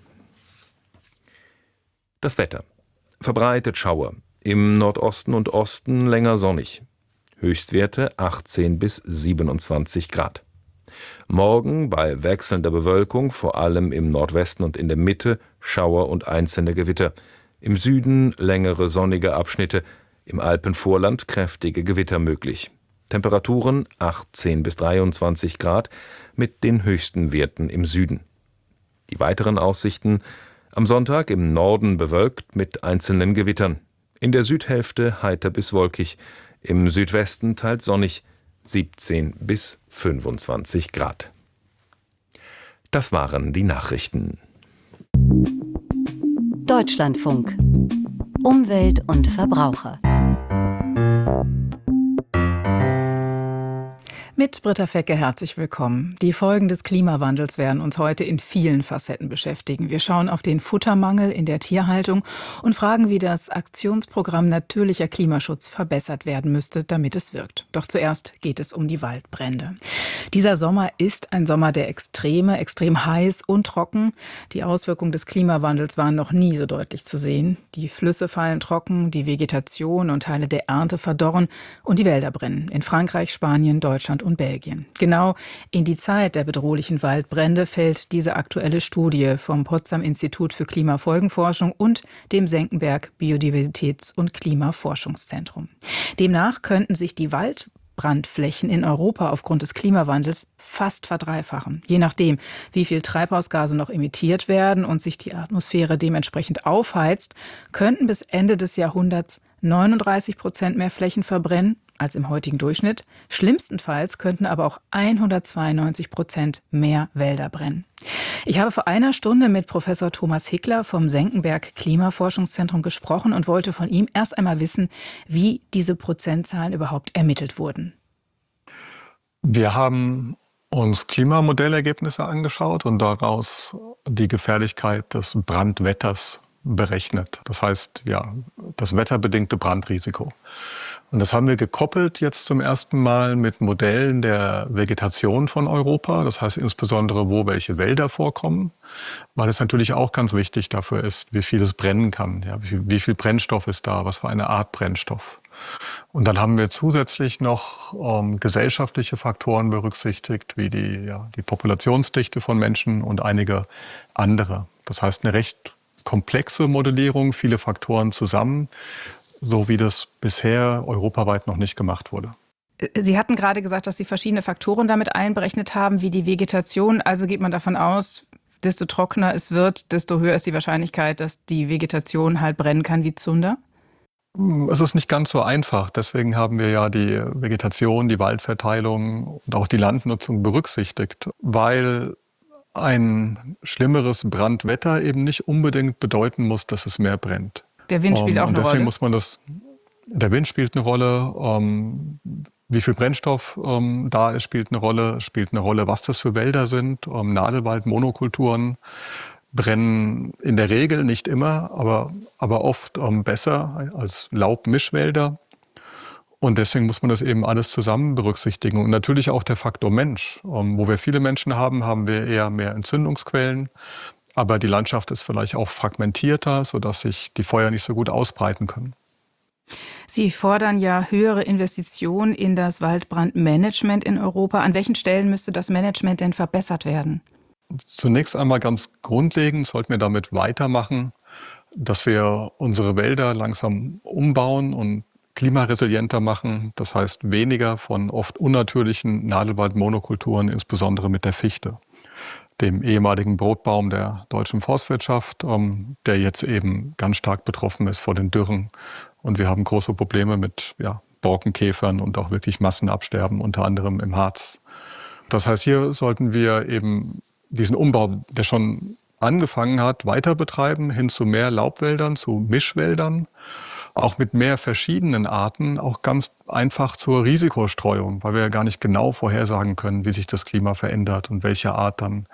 Das Wetter. Verbreitet Schauer. Im Nordosten und Osten länger sonnig. Höchstwerte achtzehn bis siebenundzwanzig Grad. Morgen bei wechselnder Bewölkung, vor allem im Nordwesten und in der Mitte, Schauer und einzelne Gewitter. Im Süden längere sonnige Abschnitte, im Alpenvorland kräftige Gewitter möglich. Temperaturen achtzehn bis dreiundzwanzig Grad mit den höchsten Werten im Süden. Die weiteren Aussichten: am Sonntag im Norden bewölkt mit einzelnen Gewittern. In der Südhälfte heiter bis wolkig, im Südwesten teils sonnig, siebzehn bis fünfundzwanzig Grad. Das waren die Nachrichten. Deutschlandfunk. Umwelt und Verbraucher. Mit Britta Fecke herzlich willkommen. Die Folgen des Klimawandels werden uns heute in vielen Facetten beschäftigen. Wir schauen auf den Futtermangel in der Tierhaltung und fragen, wie das Aktionsprogramm Natürlicher Klimaschutz verbessert werden müsste, damit es wirkt. Doch zuerst geht es um die Waldbrände. Dieser Sommer ist ein Sommer der Extreme, extrem heiß und trocken. Die Auswirkungen des Klimawandels waren noch nie so deutlich zu sehen. Die Flüsse fallen trocken, die Vegetation und Teile der Ernte verdorren und die Wälder brennen. In Frankreich, Spanien, Deutschland und Belgien. Genau in die Zeit der bedrohlichen Waldbrände fällt diese aktuelle Studie vom Potsdam-Institut für Klimafolgenforschung und dem Senckenberg Biodiversitäts- und Klimaforschungszentrum. Demnach könnten sich die Waldbrandflächen in Europa aufgrund des Klimawandels fast verdreifachen. Je nachdem, wie viel Treibhausgase noch emittiert werden und sich die Atmosphäre dementsprechend aufheizt, könnten bis Ende des Jahrhunderts neununddreißig Prozent mehr Flächen verbrennen als im heutigen Durchschnitt. Schlimmstenfalls könnten aber auch hundertzweiundneunzig Prozent mehr Wälder brennen. Ich habe vor einer Stunde mit Professor Thomas Hickler vom Senckenberg Klimaforschungszentrum gesprochen und wollte von ihm erst einmal wissen, wie diese Prozentzahlen überhaupt ermittelt wurden. Wir haben uns Klimamodellergebnisse angeschaut und daraus die Gefährlichkeit des Brandwetters berechnet. Das heißt, ja, das wetterbedingte Brandrisiko. Und das haben wir gekoppelt jetzt zum ersten Mal mit Modellen der Vegetation von Europa. Das heißt insbesondere, wo welche Wälder vorkommen, weil es natürlich auch ganz wichtig dafür ist, wie viel es brennen kann. Ja, wie, wie viel Brennstoff ist da, was für eine Art Brennstoff. Und dann haben wir zusätzlich noch ähm, gesellschaftliche Faktoren berücksichtigt, wie die, ja, die Populationsdichte von Menschen und einige andere. Das heißt, eine recht komplexe Modellierung, viele Faktoren zusammen, so wie das bisher europaweit noch nicht gemacht wurde. Sie hatten gerade gesagt, dass Sie verschiedene Faktoren damit einberechnet haben, wie die Vegetation. Also geht man davon aus, desto trockener es wird, desto höher ist die Wahrscheinlichkeit, dass die Vegetation halt brennen kann wie Zunder? Es ist nicht ganz so einfach. Deswegen haben wir ja die Vegetation, die Waldverteilung und auch die Landnutzung berücksichtigt, weil ein schlimmeres Brandwetter eben nicht unbedingt bedeuten muss, dass es mehr brennt. Der Wind spielt auch und eine deswegen Rolle. Muss man das, der Wind spielt eine Rolle, ähm, wie viel Brennstoff ähm, da ist, spielt eine Rolle, spielt eine Rolle, was das für Wälder sind. Ähm, Nadelwald, Monokulturen brennen in der Regel, nicht immer, aber, aber oft ähm, besser als Laubmischwälder. Und deswegen muss man das eben alles zusammen berücksichtigen. Und natürlich auch der Faktor Mensch. Ähm, wo wir viele Menschen haben, haben wir eher mehr Entzündungsquellen. Aber die Landschaft ist vielleicht auch fragmentierter, sodass sich die Feuer nicht so gut ausbreiten können. Sie fordern ja höhere Investitionen in das Waldbrandmanagement in Europa. An welchen Stellen müsste das Management denn verbessert werden? Zunächst einmal ganz grundlegend sollten wir damit weitermachen, dass wir unsere Wälder langsam umbauen und klimaresilienter machen. Das heißt weniger von oft unnatürlichen Nadelwaldmonokulturen, insbesondere mit der Fichte, dem ehemaligen Brotbaum der deutschen Forstwirtschaft, der jetzt eben ganz stark betroffen ist vor den Dürren. Und wir haben große Probleme mit ja, Borkenkäfern und auch wirklich Massenabsterben, unter anderem im Harz. Das heißt, hier sollten wir eben diesen Umbau, der schon angefangen hat, weiter betreiben, hin zu mehr Laubwäldern, zu Mischwäldern, auch mit mehr verschiedenen Arten, auch ganz einfach zur Risikostreuung, weil wir ja gar nicht genau vorhersagen können, wie sich das Klima verändert und welche Art dann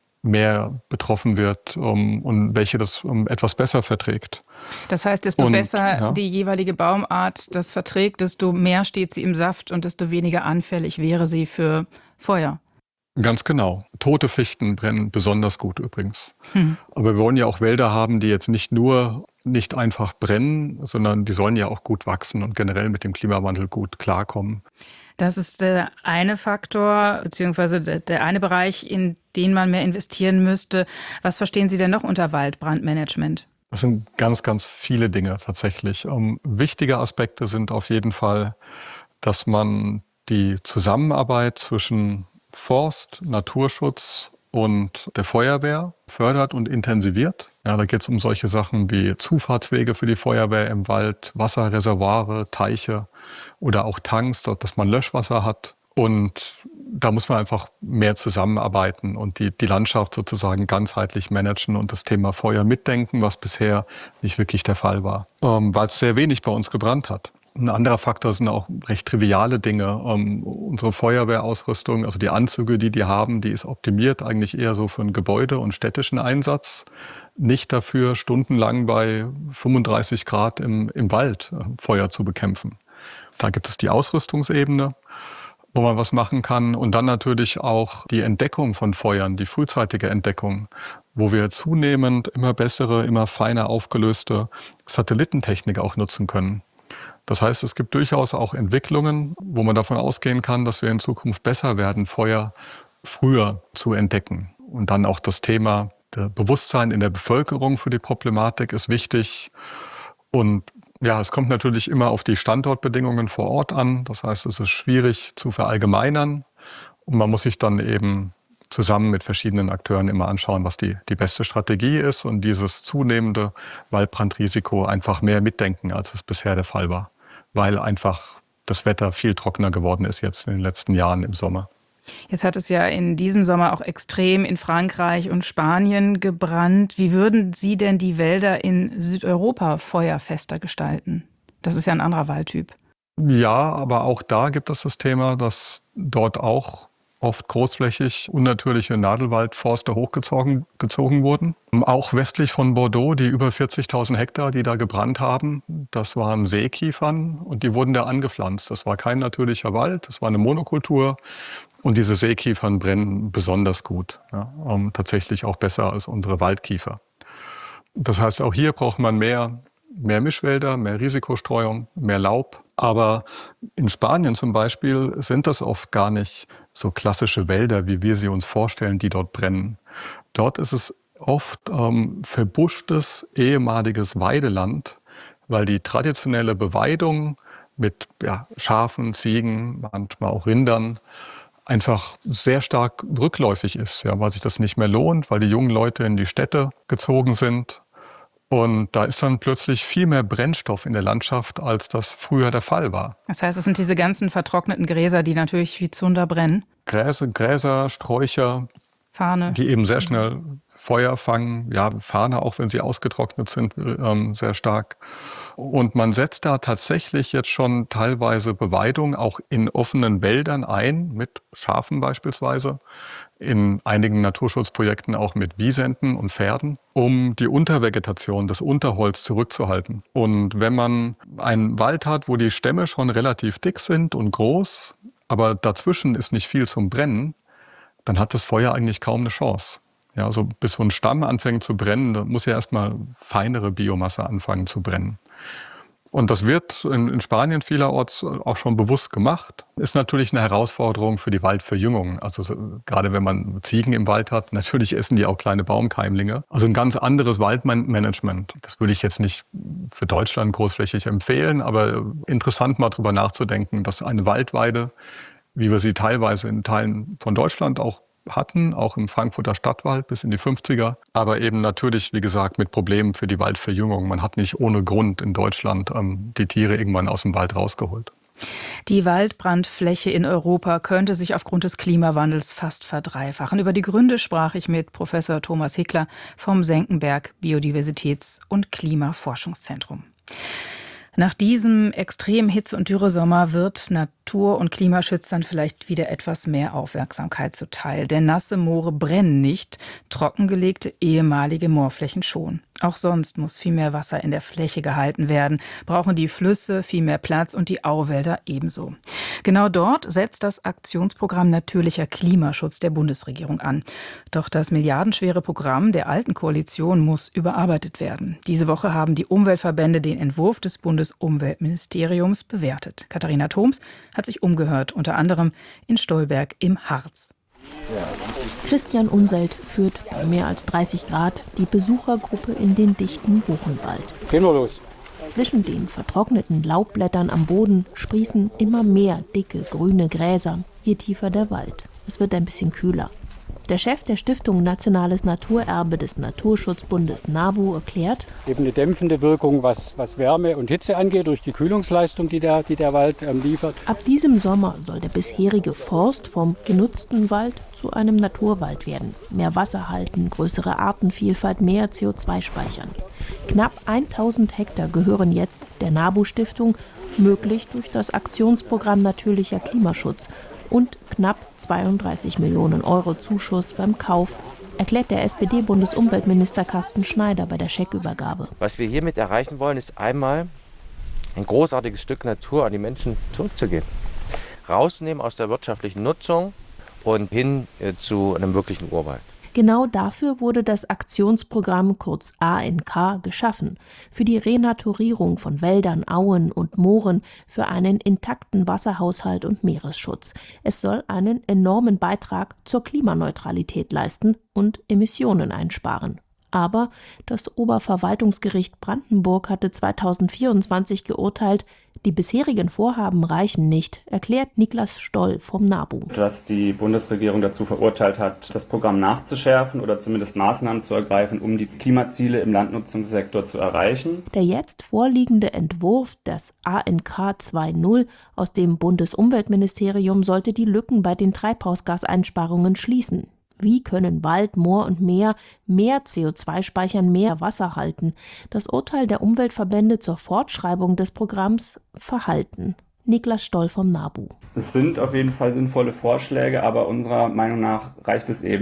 mehr betroffen wird um, und welche das um, etwas besser verträgt. Das heißt, desto und, besser ja. die jeweilige Baumart das verträgt, desto mehr steht sie im Saft und desto weniger anfällig wäre sie für Feuer. Ganz genau. Tote Fichten brennen besonders gut übrigens. Hm. Aber wir wollen ja auch Wälder haben, die jetzt nicht nur nicht einfach brennen, sondern die sollen ja auch gut wachsen und generell mit dem Klimawandel gut klarkommen. Das ist der eine Faktor, beziehungsweise der eine Bereich, in den man mehr investieren müsste. Was verstehen Sie denn noch unter Waldbrandmanagement? Das sind ganz, ganz viele Dinge tatsächlich. Um, wichtige Aspekte sind auf jeden Fall, dass man die Zusammenarbeit zwischen Forst, Naturschutz und der Feuerwehr fördert und intensiviert. Ja, da geht es um solche Sachen wie Zufahrtswege für die Feuerwehr im Wald, Wasserreservoire, Teiche oder auch Tanks, dass man Löschwasser hat. Und da muss man einfach mehr zusammenarbeiten und die, die Landschaft sozusagen ganzheitlich managen und das Thema Feuer mitdenken, was bisher nicht wirklich der Fall war, ähm, weil es sehr wenig bei uns gebrannt hat. Ein anderer Faktor sind auch recht triviale Dinge. Um, unsere Feuerwehrausrüstung, also die Anzüge, die die haben, die ist optimiert eigentlich eher so für einen Gebäude- und städtischen Einsatz. Nicht dafür, stundenlang bei fünfunddreißig Grad im, im Wald äh, Feuer zu bekämpfen. Da gibt es die Ausrüstungsebene, wo man was machen kann. Und dann natürlich auch die Entdeckung von Feuern, die frühzeitige Entdeckung, wo wir zunehmend immer bessere, immer feiner aufgelöste Satellitentechnik auch nutzen können. Das heißt, es gibt durchaus auch Entwicklungen, wo man davon ausgehen kann, dass wir in Zukunft besser werden, Feuer früher zu entdecken. Und dann auch das Thema der Bewusstsein in der Bevölkerung für die Problematik ist wichtig. Und ja, es kommt natürlich immer auf die Standortbedingungen vor Ort an. Das heißt, es ist schwierig zu verallgemeinern. Und man muss sich dann eben zusammen mit verschiedenen Akteuren immer anschauen, was die, die beste Strategie ist und dieses zunehmende Waldbrandrisiko einfach mehr mitdenken, als es bisher der Fall war, weil einfach das Wetter viel trockener geworden ist jetzt in den letzten Jahren im Sommer. Jetzt hat es ja in diesem Sommer auch extrem in Frankreich und Spanien gebrannt. Wie würden Sie denn die Wälder in Südeuropa feuerfester gestalten? Das ist ja ein anderer Waldtyp. Ja, aber auch da gibt es das Thema, dass dort auch oft großflächig unnatürliche Nadelwaldforste hochgezogen gezogen wurden. Auch westlich von Bordeaux, die über vierzigtausend Hektar, die da gebrannt haben, das waren Seekiefern und die wurden da angepflanzt. Das war kein natürlicher Wald, das war eine Monokultur und diese Seekiefern brennen besonders gut, ja, um, tatsächlich auch besser als unsere Waldkiefer. Das heißt, auch hier braucht man mehr, mehr Mischwälder, mehr Risikostreuung, mehr Laub. Aber in Spanien zum Beispiel sind das oft gar nicht so klassische Wälder, wie wir sie uns vorstellen, die dort brennen. Dort ist es oft ähm, verbuschtes, ehemaliges Weideland, weil die traditionelle Beweidung mit ja, Schafen, Ziegen, manchmal auch Rindern einfach sehr stark rückläufig ist, ja, weil sich das nicht mehr lohnt, weil die jungen Leute in die Städte gezogen sind. Und da ist dann plötzlich viel mehr Brennstoff in der Landschaft, als das früher der Fall war. Das heißt, es sind diese ganzen vertrockneten Gräser, die natürlich wie Zunder brennen. Gräser, Gräser, Sträucher, Fahne. Die eben sehr schnell Feuer fangen. Ja, Fahne, auch wenn sie ausgetrocknet sind, ähm, sehr stark. Und man setzt da tatsächlich jetzt schon teilweise Beweidung auch in offenen Wäldern ein, mit Schafen beispielsweise, in einigen Naturschutzprojekten auch mit Wisenten und Pferden, um die Untervegetation, das Unterholz zurückzuhalten. Und wenn man einen Wald hat, wo die Stämme schon relativ dick sind und groß, aber dazwischen ist nicht viel zum Brennen, dann hat das Feuer eigentlich kaum eine Chance. Ja, also bis so ein Stamm anfängt zu brennen, da muss ja erstmal feinere Biomasse anfangen zu brennen. Und das wird in, in Spanien vielerorts auch schon bewusst gemacht. Ist natürlich eine Herausforderung für die Waldverjüngung. Also so, gerade wenn man Ziegen im Wald hat, natürlich essen die auch kleine Baumkeimlinge. Also ein ganz anderes Waldmanagement. Das würde ich jetzt nicht für Deutschland großflächig empfehlen, aber interessant mal drüber nachzudenken, dass eine Waldweide, wie wir sie teilweise in Teilen von Deutschland auch hatten, auch im Frankfurter Stadtwald bis in die fünfziger, aber eben natürlich, wie gesagt, mit Problemen für die Waldverjüngung. Man hat nicht ohne Grund in Deutschland ähm, die Tiere irgendwann aus dem Wald rausgeholt. Die Waldbrandfläche in Europa könnte sich aufgrund des Klimawandels fast verdreifachen. Über die Gründe sprach ich mit Professor Thomas Hickler vom Senckenberg Biodiversitäts- und Klimaforschungszentrum. Nach diesem extremen Hitze- und Dürresommer wird Natur- und Klimaschützern vielleicht wieder etwas mehr Aufmerksamkeit zuteil. Denn nasse Moore brennen nicht, trockengelegte ehemalige Moorflächen schon. Auch sonst muss viel mehr Wasser in der Fläche gehalten werden, brauchen die Flüsse viel mehr Platz und die Auwälder ebenso. Genau dort setzt das Aktionsprogramm Natürlicher Klimaschutz der Bundesregierung an. Doch das milliardenschwere Programm der alten Koalition muss überarbeitet werden. Diese Woche haben die Umweltverbände den Entwurf des Bundesumweltministeriums bewertet. Katharina Thoms hat sich umgehört, unter anderem in Stolberg im Harz. Christian Unselt führt bei mehr als dreißig Grad die Besuchergruppe in den dichten Buchenwald. Gehen wir los. Zwischen den vertrockneten Laubblättern am Boden sprießen immer mehr dicke grüne Gräser, je tiefer der Wald. Es wird ein bisschen kühler. Der Chef der Stiftung Nationales Naturerbe des Naturschutzbundes NABU erklärt: Eben eine dämpfende Wirkung, was, was Wärme und Hitze angeht, durch die Kühlungsleistung, die der, die der Wald ähm, liefert. Ab diesem Sommer soll der bisherige Forst vom genutzten Wald zu einem Naturwald werden. Mehr Wasser halten, größere Artenvielfalt, mehr C O zwei speichern. Knapp tausend Hektar gehören jetzt der NABU-Stiftung, möglich durch das Aktionsprogramm Natürlicher Klimaschutz und knapp zweiunddreißig Millionen Euro Zuschuss beim Kauf, erklärt der S P D-Bundesumweltminister Carsten Schneider bei der Scheckübergabe. Was wir hiermit erreichen wollen, ist einmal ein großartiges Stück Natur an die Menschen zurückzugeben. Rausnehmen aus der wirtschaftlichen Nutzung und hin äh, zu einem wirklichen Urwald. Genau dafür wurde das Aktionsprogramm kurz A N K geschaffen. Für die Renaturierung von Wäldern, Auen und Mooren, für einen intakten Wasserhaushalt und Meeresschutz. Es soll einen enormen Beitrag zur Klimaneutralität leisten und Emissionen einsparen. Aber das Oberverwaltungsgericht Brandenburg hatte zweitausendvierundzwanzig geurteilt, die bisherigen Vorhaben reichen nicht, erklärt Niklas Stoll vom NABU. Dass die Bundesregierung dazu verurteilt hat, das Programm nachzuschärfen oder zumindest Maßnahmen zu ergreifen, um die Klimaziele im Landnutzungssektor zu erreichen. Der jetzt vorliegende Entwurf des A N K zwei Punkt null aus dem Bundesumweltministerium sollte die Lücken bei den Treibhausgaseinsparungen schließen. Wie können Wald, Moor und Meer mehr C O zwei speichern, mehr Wasser halten? Das Urteil der Umweltverbände zur Fortschreibung des Programms verhalten. Niklas Stoll vom NABU. Es sind auf jeden Fall sinnvolle Vorschläge, aber unserer Meinung nach reicht es eben nicht.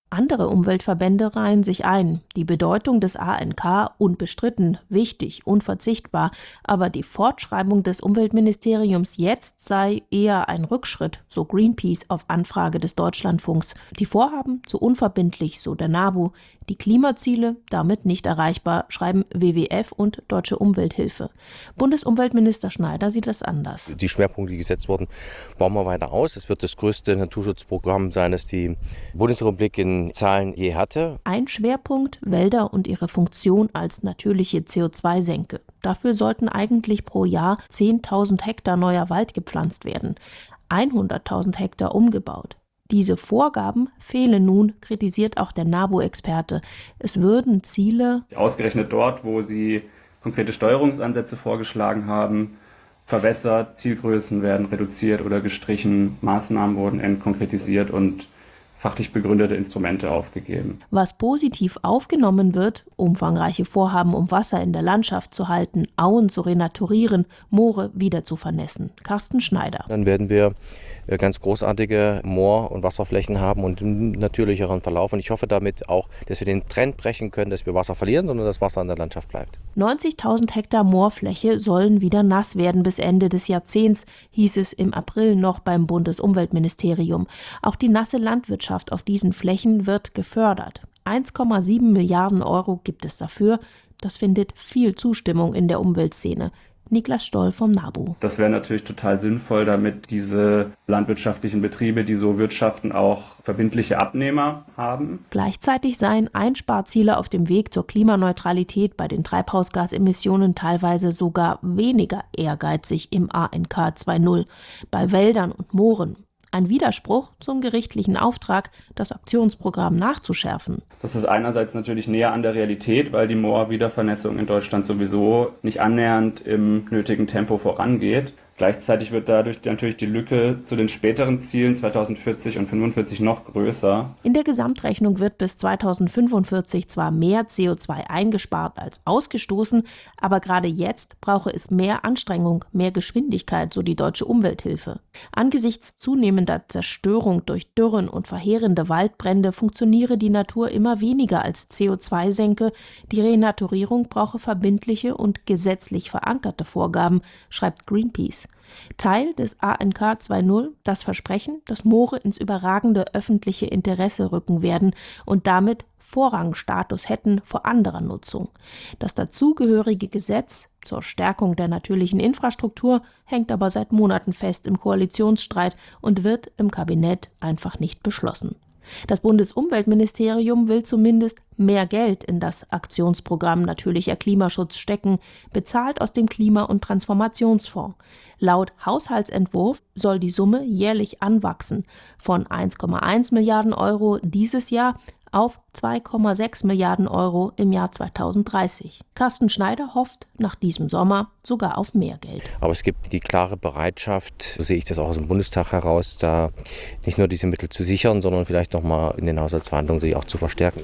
Andere Umweltverbände reihen sich ein. Die Bedeutung des A N K unbestritten, wichtig, unverzichtbar. Aber die Fortschreibung des Umweltministeriums jetzt sei eher ein Rückschritt, so Greenpeace auf Anfrage des Deutschlandfunks. Die Vorhaben zu unverbindlich, so der NABU. Die Klimaziele damit nicht erreichbar, schreiben W W F und Deutsche Umwelthilfe. Bundesumweltminister Schneider sieht das anders. Die Schwerpunkte, die gesetzt wurden, bauen wir weiter aus. Es wird das größte Naturschutzprogramm sein, das die Bundesrepublik in Zahlen je hatte. Ein Schwerpunkt: Wälder und ihre Funktion als natürliche C O zwei Senke. Dafür sollten eigentlich pro Jahr zehntausend Hektar neuer Wald gepflanzt werden, hunderttausend Hektar umgebaut. Diese Vorgaben fehlen nun, kritisiert auch der NABU-Experte. Es würden Ziele, ausgerechnet dort, wo sie konkrete Steuerungsansätze vorgeschlagen haben, verwässert, Zielgrößen werden reduziert oder gestrichen, Maßnahmen wurden entkonkretisiert und fachlich begründete Instrumente aufgegeben. Was positiv aufgenommen wird: umfangreiche Vorhaben, um Wasser in der Landschaft zu halten, Auen zu renaturieren, Moore wieder zu vernässen. Carsten Schneider. Dann werden wir ganz großartige Moor- und Wasserflächen haben und einen natürlicheren Verlauf. Und ich hoffe damit auch, dass wir den Trend brechen können, dass wir Wasser verlieren, sondern dass Wasser in der Landschaft bleibt. neunzigtausend Hektar Moorfläche sollen wieder nass werden bis Ende des Jahrzehnts, hieß es im April noch beim Bundesumweltministerium. Auch die nasse Landwirtschaft auf diesen Flächen wird gefördert. eins Komma sieben Milliarden Euro gibt es dafür. Das findet viel Zustimmung in der Umweltszene. Niklas Stoll vom NABU. Das wäre natürlich total sinnvoll, damit diese landwirtschaftlichen Betriebe, die so wirtschaften, auch verbindliche Abnehmer haben. Gleichzeitig seien Einsparziele auf dem Weg zur Klimaneutralität bei den Treibhausgasemissionen teilweise sogar weniger ehrgeizig im A N K zwei Punkt null. Bei Wäldern und Mooren. Ein Widerspruch zum gerichtlichen Auftrag, das Aktionsprogramm nachzuschärfen. Das ist einerseits natürlich näher an der Realität, weil die Moorwiedervernässung in Deutschland sowieso nicht annähernd im nötigen Tempo vorangeht. Gleichzeitig wird dadurch natürlich die Lücke zu den späteren Zielen zweitausendvierzig und fünfundvierzig noch größer. In der Gesamtrechnung wird bis zweitausendfünfundvierzig zwar mehr C O zwei eingespart als ausgestoßen, aber gerade jetzt brauche es mehr Anstrengung, mehr Geschwindigkeit, so die Deutsche Umwelthilfe. Angesichts zunehmender Zerstörung durch Dürren und verheerende Waldbrände funktioniere die Natur immer weniger als C O zwei Senke. Die Renaturierung brauche verbindliche und gesetzlich verankerte Vorgaben, schreibt Greenpeace. Teil des A N K zwei Punkt null das Versprechen, dass Moore ins überragende öffentliche Interesse rücken werden und damit Vorrangstatus hätten vor anderer Nutzung. Das dazugehörige Gesetz zur Stärkung der natürlichen Infrastruktur hängt aber seit Monaten fest im Koalitionsstreit und wird im Kabinett einfach nicht beschlossen. Das Bundesumweltministerium will zumindest mehr Geld in das Aktionsprogramm Natürlicher Klimaschutz stecken, bezahlt aus dem Klima- und Transformationsfonds. Laut Haushaltsentwurf soll die Summe jährlich anwachsen, von eins Komma eins Milliarden Euro dieses Jahr auf zwei Komma sechs Milliarden Euro im Jahr zweitausenddreißig. Carsten Schneider hofft nach diesem Sommer sogar auf mehr Geld. Aber es gibt die klare Bereitschaft, so sehe ich das auch aus dem Bundestag heraus, da nicht nur diese Mittel zu sichern, sondern vielleicht nochmal in den Haushaltsverhandlungen sie auch zu verstärken.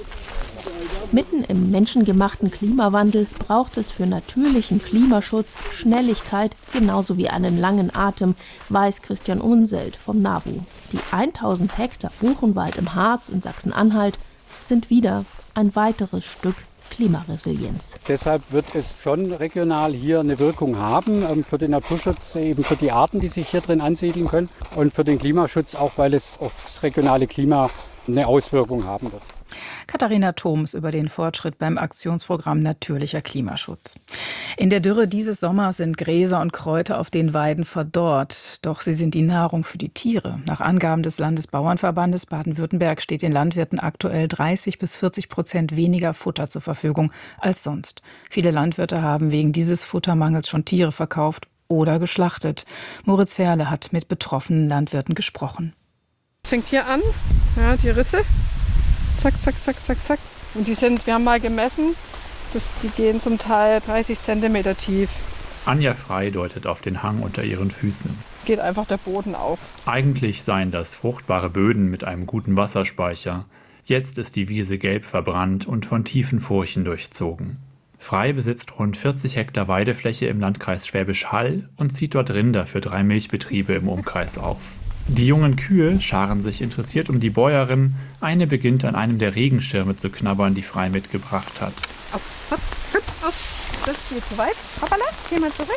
Mitten im menschengemachten Klimawandel braucht es für natürlichen Klimaschutz Schnelligkeit genauso wie einen langen Atem, weiß Christian Unselt vom NABU. Die tausend Hektar Buchenwald im Harz in Sachsen-Anhalt sind wieder ein weiteres Stück Klimaresilienz. Deshalb wird es schon regional hier eine Wirkung haben, ähm, für den Naturschutz, eben für die Arten, die sich hier drin ansiedeln können, und für den Klimaschutz auch, weil es aufs regionale Klima eine Auswirkung haben wird. Katharina Thoms über den Fortschritt beim Aktionsprogramm Natürlicher Klimaschutz. In der Dürre dieses Sommers sind Gräser und Kräuter auf den Weiden verdorrt. Doch sie sind die Nahrung für die Tiere. Nach Angaben des Landesbauernverbandes Baden-Württemberg steht den Landwirten aktuell dreißig bis vierzig Prozent weniger Futter zur Verfügung als sonst. Viele Landwirte haben wegen dieses Futtermangels schon Tiere verkauft oder geschlachtet. Moritz Ferle hat mit betroffenen Landwirten gesprochen. Es fängt hier an, ja, die Risse. Zack, zack, zack, zack, zack. Und die sind, wir haben mal gemessen, das, die gehen zum Teil dreißig Zentimeter tief. Anja Frei deutet auf den Hang unter ihren Füßen. Geht einfach der Boden auf. Eigentlich seien das fruchtbare Böden mit einem guten Wasserspeicher. Jetzt ist die Wiese gelb verbrannt und von tiefen Furchen durchzogen. Frei besitzt rund vierzig Hektar Weidefläche im Landkreis Schwäbisch Hall und zieht dort Rinder für drei Milchbetriebe im Umkreis auf. Die jungen Kühe scharen sich interessiert um die Bäuerin. Eine beginnt an einem der Regenschirme zu knabbern, die Frei mitgebracht hat. Auf, hopp, hopp, auf. Das geht zu weit. Hoppala, geh mal zurück.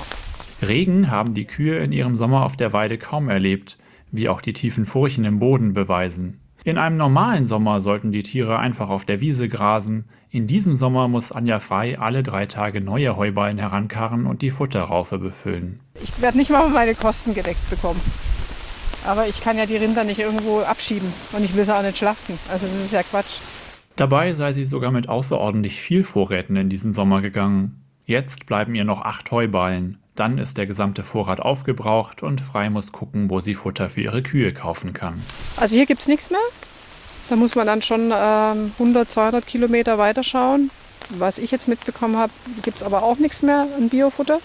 Regen haben die Kühe in ihrem Sommer auf der Weide kaum erlebt, wie auch die tiefen Furchen im Boden beweisen. In einem normalen Sommer sollten die Tiere einfach auf der Wiese grasen. In diesem Sommer muss Anja Frei alle drei Tage neue Heuballen herankarren und die Futterraufe befüllen. Ich werde nicht mal meine Kosten gedeckt bekommen. Aber ich kann ja die Rinder nicht irgendwo abschieben und ich will sie auch nicht schlachten. Also das ist ja Quatsch. Dabei sei sie sogar mit außerordentlich viel Vorräten in diesen Sommer gegangen. Jetzt bleiben ihr noch acht Heuballen. Dann ist der gesamte Vorrat aufgebraucht und Frei muss gucken, wo sie Futter für ihre Kühe kaufen kann. Also hier gibt es nichts mehr. Da muss man dann schon ähm, hundert, zweihundert Kilometer weiterschauen. Was ich jetzt mitbekommen habe, gibt es aber auch nichts mehr an Biofutter.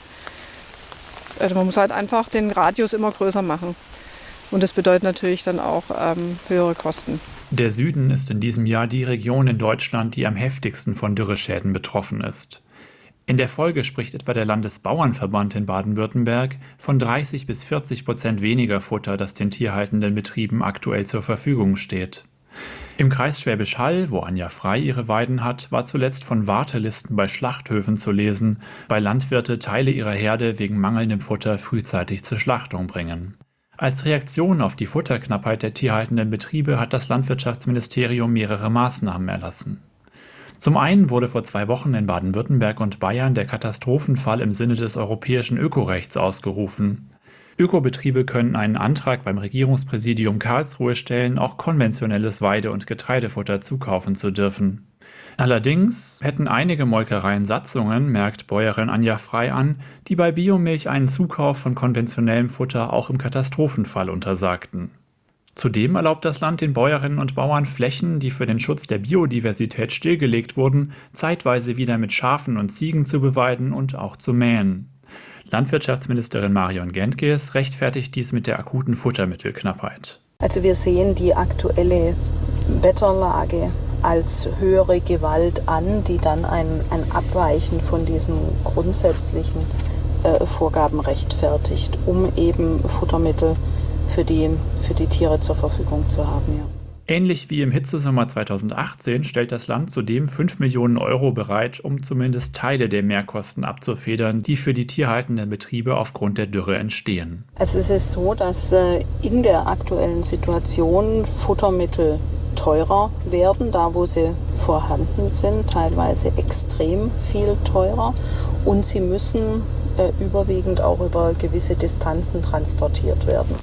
Also man muss halt einfach den Radius immer größer machen. Und das bedeutet natürlich dann auch ähm, höhere Kosten. Der Süden ist in diesem Jahr die Region in Deutschland, die am heftigsten von Dürreschäden betroffen ist. In der Folge spricht etwa der Landesbauernverband in Baden-Württemberg von dreißig bis vierzig Prozent weniger Futter, das den tierhaltenden Betrieben aktuell zur Verfügung steht. Im Kreis Schwäbisch Hall, wo Anja Frei ihre Weiden hat, war zuletzt von Wartelisten bei Schlachthöfen zu lesen, weil Landwirte Teile ihrer Herde wegen mangelndem Futter frühzeitig zur Schlachtung bringen. Als Reaktion auf die Futterknappheit der tierhaltenden Betriebe hat das Landwirtschaftsministerium mehrere Maßnahmen erlassen. Zum einen wurde vor zwei Wochen in Baden-Württemberg und Bayern der Katastrophenfall im Sinne des europäischen Ökorechts ausgerufen. Ökobetriebe können einen Antrag beim Regierungspräsidium Karlsruhe stellen, auch konventionelles Weide- und Getreidefutter zukaufen zu dürfen. Allerdings hätten einige Molkereien Satzungen, merkt Bäuerin Anja Frei an, die bei Biomilch einen Zukauf von konventionellem Futter auch im Katastrophenfall untersagten. Zudem erlaubt das Land den Bäuerinnen und Bauern, Flächen, die für den Schutz der Biodiversität stillgelegt wurden, zeitweise wieder mit Schafen und Ziegen zu beweiden und auch zu mähen. Landwirtschaftsministerin Marion Gentges rechtfertigt dies mit der akuten Futtermittelknappheit. Also wir sehen die aktuelle Wetterlage als höhere Gewalt an, die dann ein, ein Abweichen von diesen grundsätzlichen äh, Vorgaben rechtfertigt, um eben Futtermittel für die, für die Tiere zur Verfügung zu haben. Ja. Ähnlich wie im Hitzesommer zweitausendachtzehn stellt das Land zudem fünf Millionen Euro bereit, um zumindest Teile der Mehrkosten abzufedern, die für die tierhaltenden Betriebe aufgrund der Dürre entstehen. Also es ist so, dass äh, in der aktuellen Situation Futtermittel teurer werden, da wo sie vorhanden sind, teilweise extrem viel teurer, und sie müssen äh, überwiegend auch über gewisse Distanzen transportiert werden.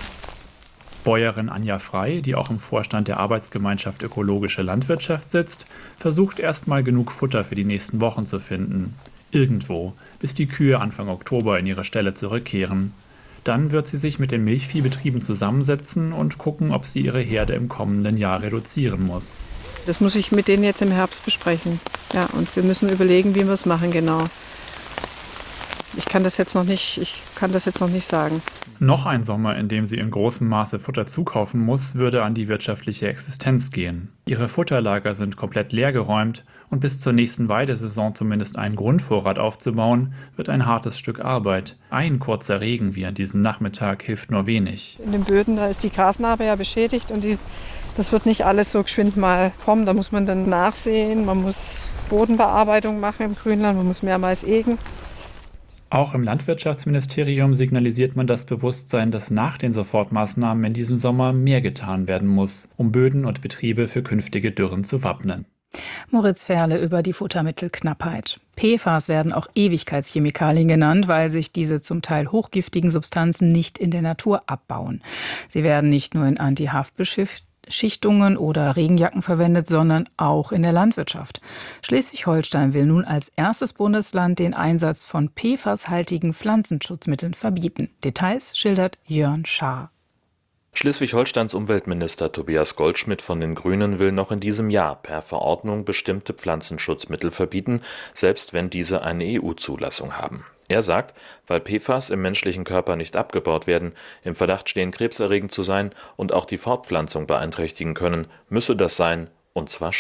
Bäuerin Anja Frei, die auch im Vorstand der Arbeitsgemeinschaft Ökologische Landwirtschaft sitzt, versucht erstmal genug Futter für die nächsten Wochen zu finden. Irgendwo, bis die Kühe Anfang Oktober in ihre Ställe zurückkehren. Dann wird sie sich mit den Milchviehbetrieben zusammensetzen und gucken, ob sie ihre Herde im kommenden Jahr reduzieren muss. Das muss ich mit denen jetzt im Herbst besprechen. Ja, und wir müssen überlegen, wie wir es machen genau. Ich kann das jetzt noch nicht, ich kann das jetzt noch nicht sagen. Noch ein Sommer, in dem sie in großem Maße Futter zukaufen muss, würde an die wirtschaftliche Existenz gehen. Ihre Futterlager sind komplett leergeräumt und bis zur nächsten Weidesaison zumindest einen Grundvorrat aufzubauen, wird ein hartes Stück Arbeit. Ein kurzer Regen wie an diesem Nachmittag hilft nur wenig. In den Böden, da ist die Grasnarbe ja beschädigt und die, das wird nicht alles so geschwind mal kommen. Da muss man dann nachsehen, man muss Bodenbearbeitung machen im Grünland, man muss mehrmals egen. Auch im Landwirtschaftsministerium signalisiert man das Bewusstsein, dass nach den Sofortmaßnahmen in diesem Sommer mehr getan werden muss, um Böden und Betriebe für künftige Dürren zu wappnen. Moritz Ferle über die Futtermittelknappheit. P F A S werden auch Ewigkeitschemikalien genannt, weil sich diese zum Teil hochgiftigen Substanzen nicht in der Natur abbauen. Sie werden nicht nur in Anti-Haftbeschicht Schichtungen oder Regenjacken verwendet, sondern auch in der Landwirtschaft. Schleswig-Holstein will nun als erstes Bundesland den Einsatz von P F A S-haltigen Pflanzenschutzmitteln verbieten. Details schildert Jörn Schaar. Schleswig-Holsteins Umweltminister Tobias Goldschmidt von den Grünen will noch in diesem Jahr per Verordnung bestimmte Pflanzenschutzmittel verbieten, selbst wenn diese eine E U-Zulassung haben. Er sagt, weil P F A S im menschlichen Körper nicht abgebaut werden, im Verdacht stehen, krebserregend zu sein und auch die Fortpflanzung beeinträchtigen können, müsse das sein, und zwar schnell.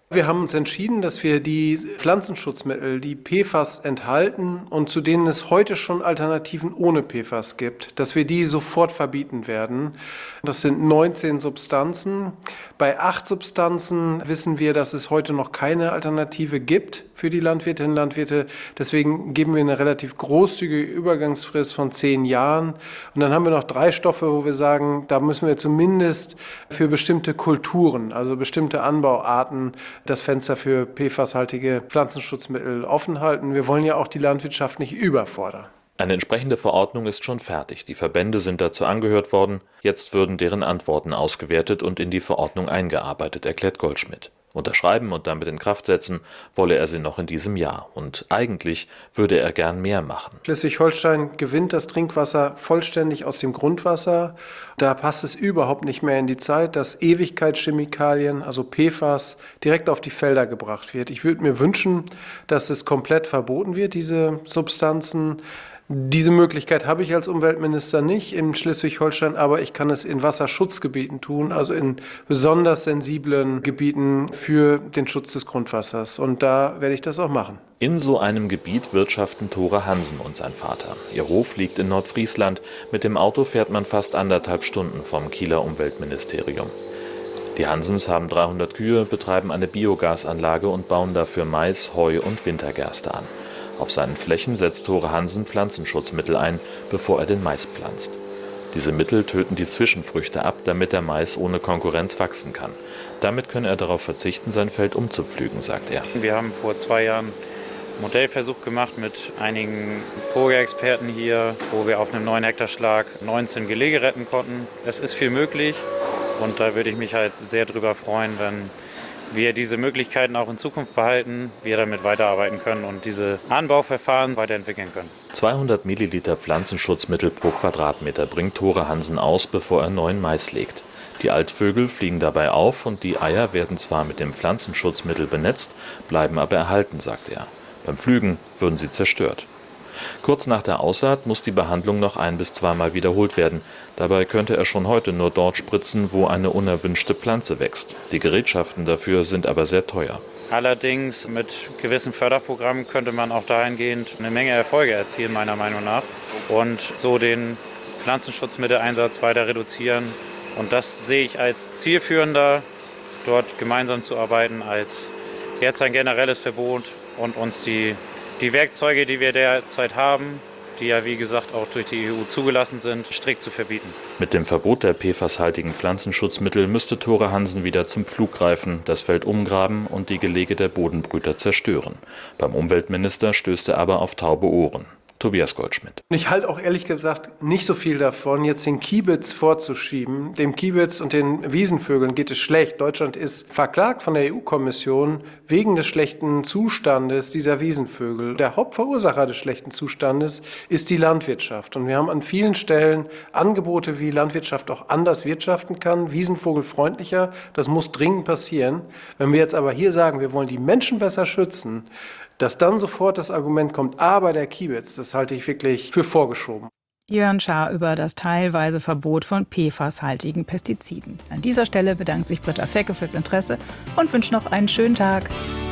Wir haben uns entschieden, dass wir die Pflanzenschutzmittel, die P F A S enthalten und zu denen es heute schon Alternativen ohne P F A S gibt, dass wir die sofort verbieten werden. Das sind neunzehn Substanzen. Bei acht Substanzen wissen wir, dass es heute noch keine Alternative gibt für die Landwirtinnen und Landwirte. Deswegen geben wir eine relativ großzügige Übergangsfrist von zehn Jahren. Und dann haben wir noch drei Stoffe, wo wir sagen, da müssen wir zumindest für bestimmte Kulturen, also bestimmte Anbauarten, das Fenster für P F A S-haltige Pflanzenschutzmittel offen halten. Wir wollen ja auch die Landwirtschaft nicht überfordern. Eine entsprechende Verordnung ist schon fertig. Die Verbände sind dazu angehört worden. Jetzt würden deren Antworten ausgewertet und in die Verordnung eingearbeitet, erklärt Goldschmidt. Unterschreiben und damit in Kraft setzen wolle er sie noch in diesem Jahr. Und eigentlich würde er gern mehr machen. Schleswig-Holstein gewinnt das Trinkwasser vollständig aus dem Grundwasser. Da passt es überhaupt nicht mehr in die Zeit, dass Ewigkeitschemikalien, also P F A S, direkt auf die Felder gebracht wird. Ich würde mir wünschen, dass es komplett verboten wird, diese Substanzen. Diese Möglichkeit habe ich als Umweltminister nicht in Schleswig-Holstein, aber ich kann es in Wasserschutzgebieten tun, also in besonders sensiblen Gebieten für den Schutz des Grundwassers. Und da werde ich das auch machen. In so einem Gebiet wirtschaften Tore Hansen und sein Vater. Ihr Hof liegt in Nordfriesland. Mit dem Auto fährt man fast anderthalb Stunden vom Kieler Umweltministerium. Die Hansens haben dreihundert Kühe, betreiben eine Biogasanlage und bauen dafür Mais, Heu und Wintergerste an. Auf seinen Flächen setzt Tore Hansen Pflanzenschutzmittel ein, bevor er den Mais pflanzt. Diese Mittel töten die Zwischenfrüchte ab, damit der Mais ohne Konkurrenz wachsen kann. Damit könne er darauf verzichten, sein Feld umzupflügen, sagt er. Wir haben vor zwei Jahren einen Modellversuch gemacht mit einigen Vogelexperten hier, wo wir auf einem neun Hektar Schlag neunzehn Gelege retten konnten. Es ist viel möglich und da würde ich mich halt sehr drüber freuen, wenn wir diese Möglichkeiten auch in Zukunft behalten, wir damit weiterarbeiten können und diese Anbauverfahren weiterentwickeln können. zweihundert Milliliter Pflanzenschutzmittel pro Quadratmeter bringt Tore Hansen aus, bevor er neuen Mais legt. Die Altvögel fliegen dabei auf und die Eier werden zwar mit dem Pflanzenschutzmittel benetzt, bleiben aber erhalten, sagt er. Beim Pflügen würden sie zerstört. Kurz nach der Aussaat muss die Behandlung noch ein- bis zweimal wiederholt werden. Dabei könnte er schon heute nur dort spritzen, wo eine unerwünschte Pflanze wächst. Die Gerätschaften dafür sind aber sehr teuer. Allerdings mit gewissen Förderprogrammen könnte man auch dahingehend eine Menge Erfolge erzielen, meiner Meinung nach. Und so den Pflanzenschutzmitteleinsatz weiter reduzieren. Und das sehe ich als zielführender, dort gemeinsam zu arbeiten, als jetzt ein generelles Verbot und uns die Die Werkzeuge, die wir derzeit haben, die ja wie gesagt auch durch die E U zugelassen sind, strikt zu verbieten. Mit dem Verbot der P F A S-haltigen Pflanzenschutzmittel müsste Tore Hansen wieder zum Pflug greifen, das Feld umgraben und die Gelege der Bodenbrüter zerstören. Beim Umweltminister stößt er aber auf taube Ohren. Tobias Goldschmidt. Ich halte auch ehrlich gesagt nicht so viel davon, jetzt den Kiebitz vorzuschieben. Dem Kiebitz und den Wiesenvögeln geht es schlecht. Deutschland ist verklagt von der E U-Kommission wegen des schlechten Zustandes dieser Wiesenvögel. Der Hauptverursacher des schlechten Zustandes ist die Landwirtschaft. Und wir haben an vielen Stellen Angebote, wie Landwirtschaft auch anders wirtschaften kann, wiesenvogelfreundlicher. Das muss dringend passieren. Wenn wir jetzt aber hier sagen, wir wollen die Menschen besser schützen, dass dann sofort das Argument kommt, aber der Kiebitz, das halte ich wirklich für vorgeschoben. Jörn Schaar über das teilweise Verbot von P F A S-haltigen Pestiziden. An dieser Stelle bedankt sich Britta Fecke fürs Interesse und wünscht noch einen schönen Tag.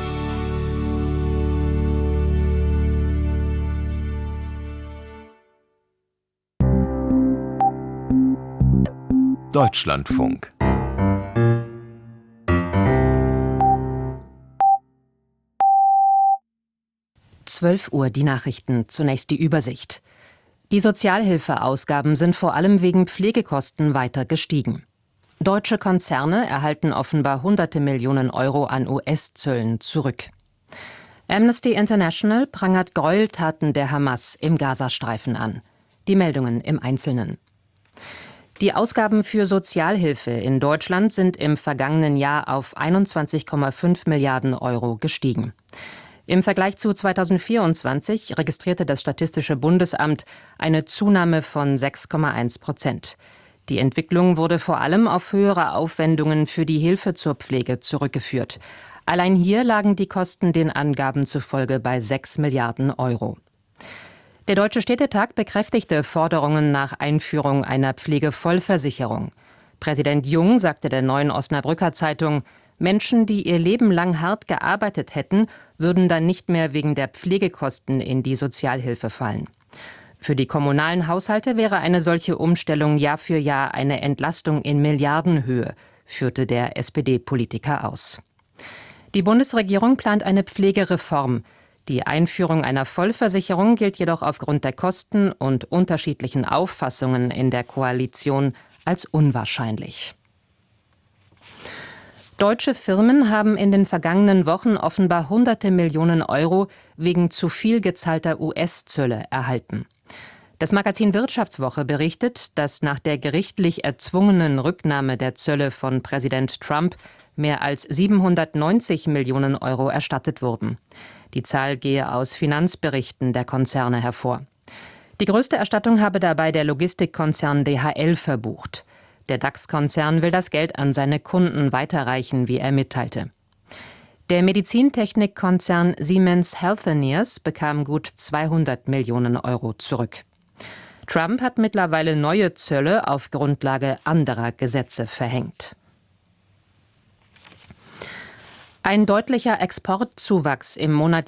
Deutschlandfunk. zwölf Uhr die Nachrichten, zunächst die Übersicht. Die Sozialhilfeausgaben sind vor allem wegen Pflegekosten weiter gestiegen. Deutsche Konzerne erhalten offenbar hunderte Millionen Euro an U S-Zöllen zurück. Amnesty International prangert Gräueltaten der Hamas im Gazastreifen an. Die Meldungen im Einzelnen. Die Ausgaben für Sozialhilfe in Deutschland sind im vergangenen Jahr auf einundzwanzig Komma fünf Milliarden Euro gestiegen. Im Vergleich zu zweitausendvierundzwanzig registrierte das Statistische Bundesamt eine Zunahme von sechs Komma eins Prozent. Die Entwicklung wurde vor allem auf höhere Aufwendungen für die Hilfe zur Pflege zurückgeführt. Allein hier lagen die Kosten den Angaben zufolge bei sechs Milliarden Euro. Der Deutsche Städtetag bekräftigte Forderungen nach Einführung einer Pflegevollversicherung. Präsident Jung sagte der Neuen Osnabrücker Zeitung, Menschen, die ihr Leben lang hart gearbeitet hätten, würden dann nicht mehr wegen der Pflegekosten in die Sozialhilfe fallen. Für die kommunalen Haushalte wäre eine solche Umstellung Jahr für Jahr eine Entlastung in Milliardenhöhe, führte der S P D-Politiker aus. Die Bundesregierung plant eine Pflegereform. Die Einführung einer Vollversicherung gilt jedoch aufgrund der Kosten und unterschiedlichen Auffassungen in der Koalition als unwahrscheinlich. Deutsche Firmen haben in den vergangenen Wochen offenbar hunderte Millionen Euro wegen zu viel gezahlter U S-Zölle erhalten. Das Magazin Wirtschaftswoche berichtet, dass nach der gerichtlich erzwungenen Rücknahme der Zölle von Präsident Trump mehr als siebenhundertneunzig Millionen Euro erstattet wurden. Die Zahl gehe aus Finanzberichten der Konzerne hervor. Die größte Erstattung habe dabei der Logistikkonzern D H L verbucht. Der DAX-Konzern will das Geld an seine Kunden weiterreichen, wie er mitteilte. Der Medizintechnikkonzern Siemens Healthineers bekam gut zweihundert Millionen Euro zurück. Trump hat mittlerweile neue Zölle auf Grundlage anderer Gesetze verhängt. Ein deutlicher Exportzuwachs im Monat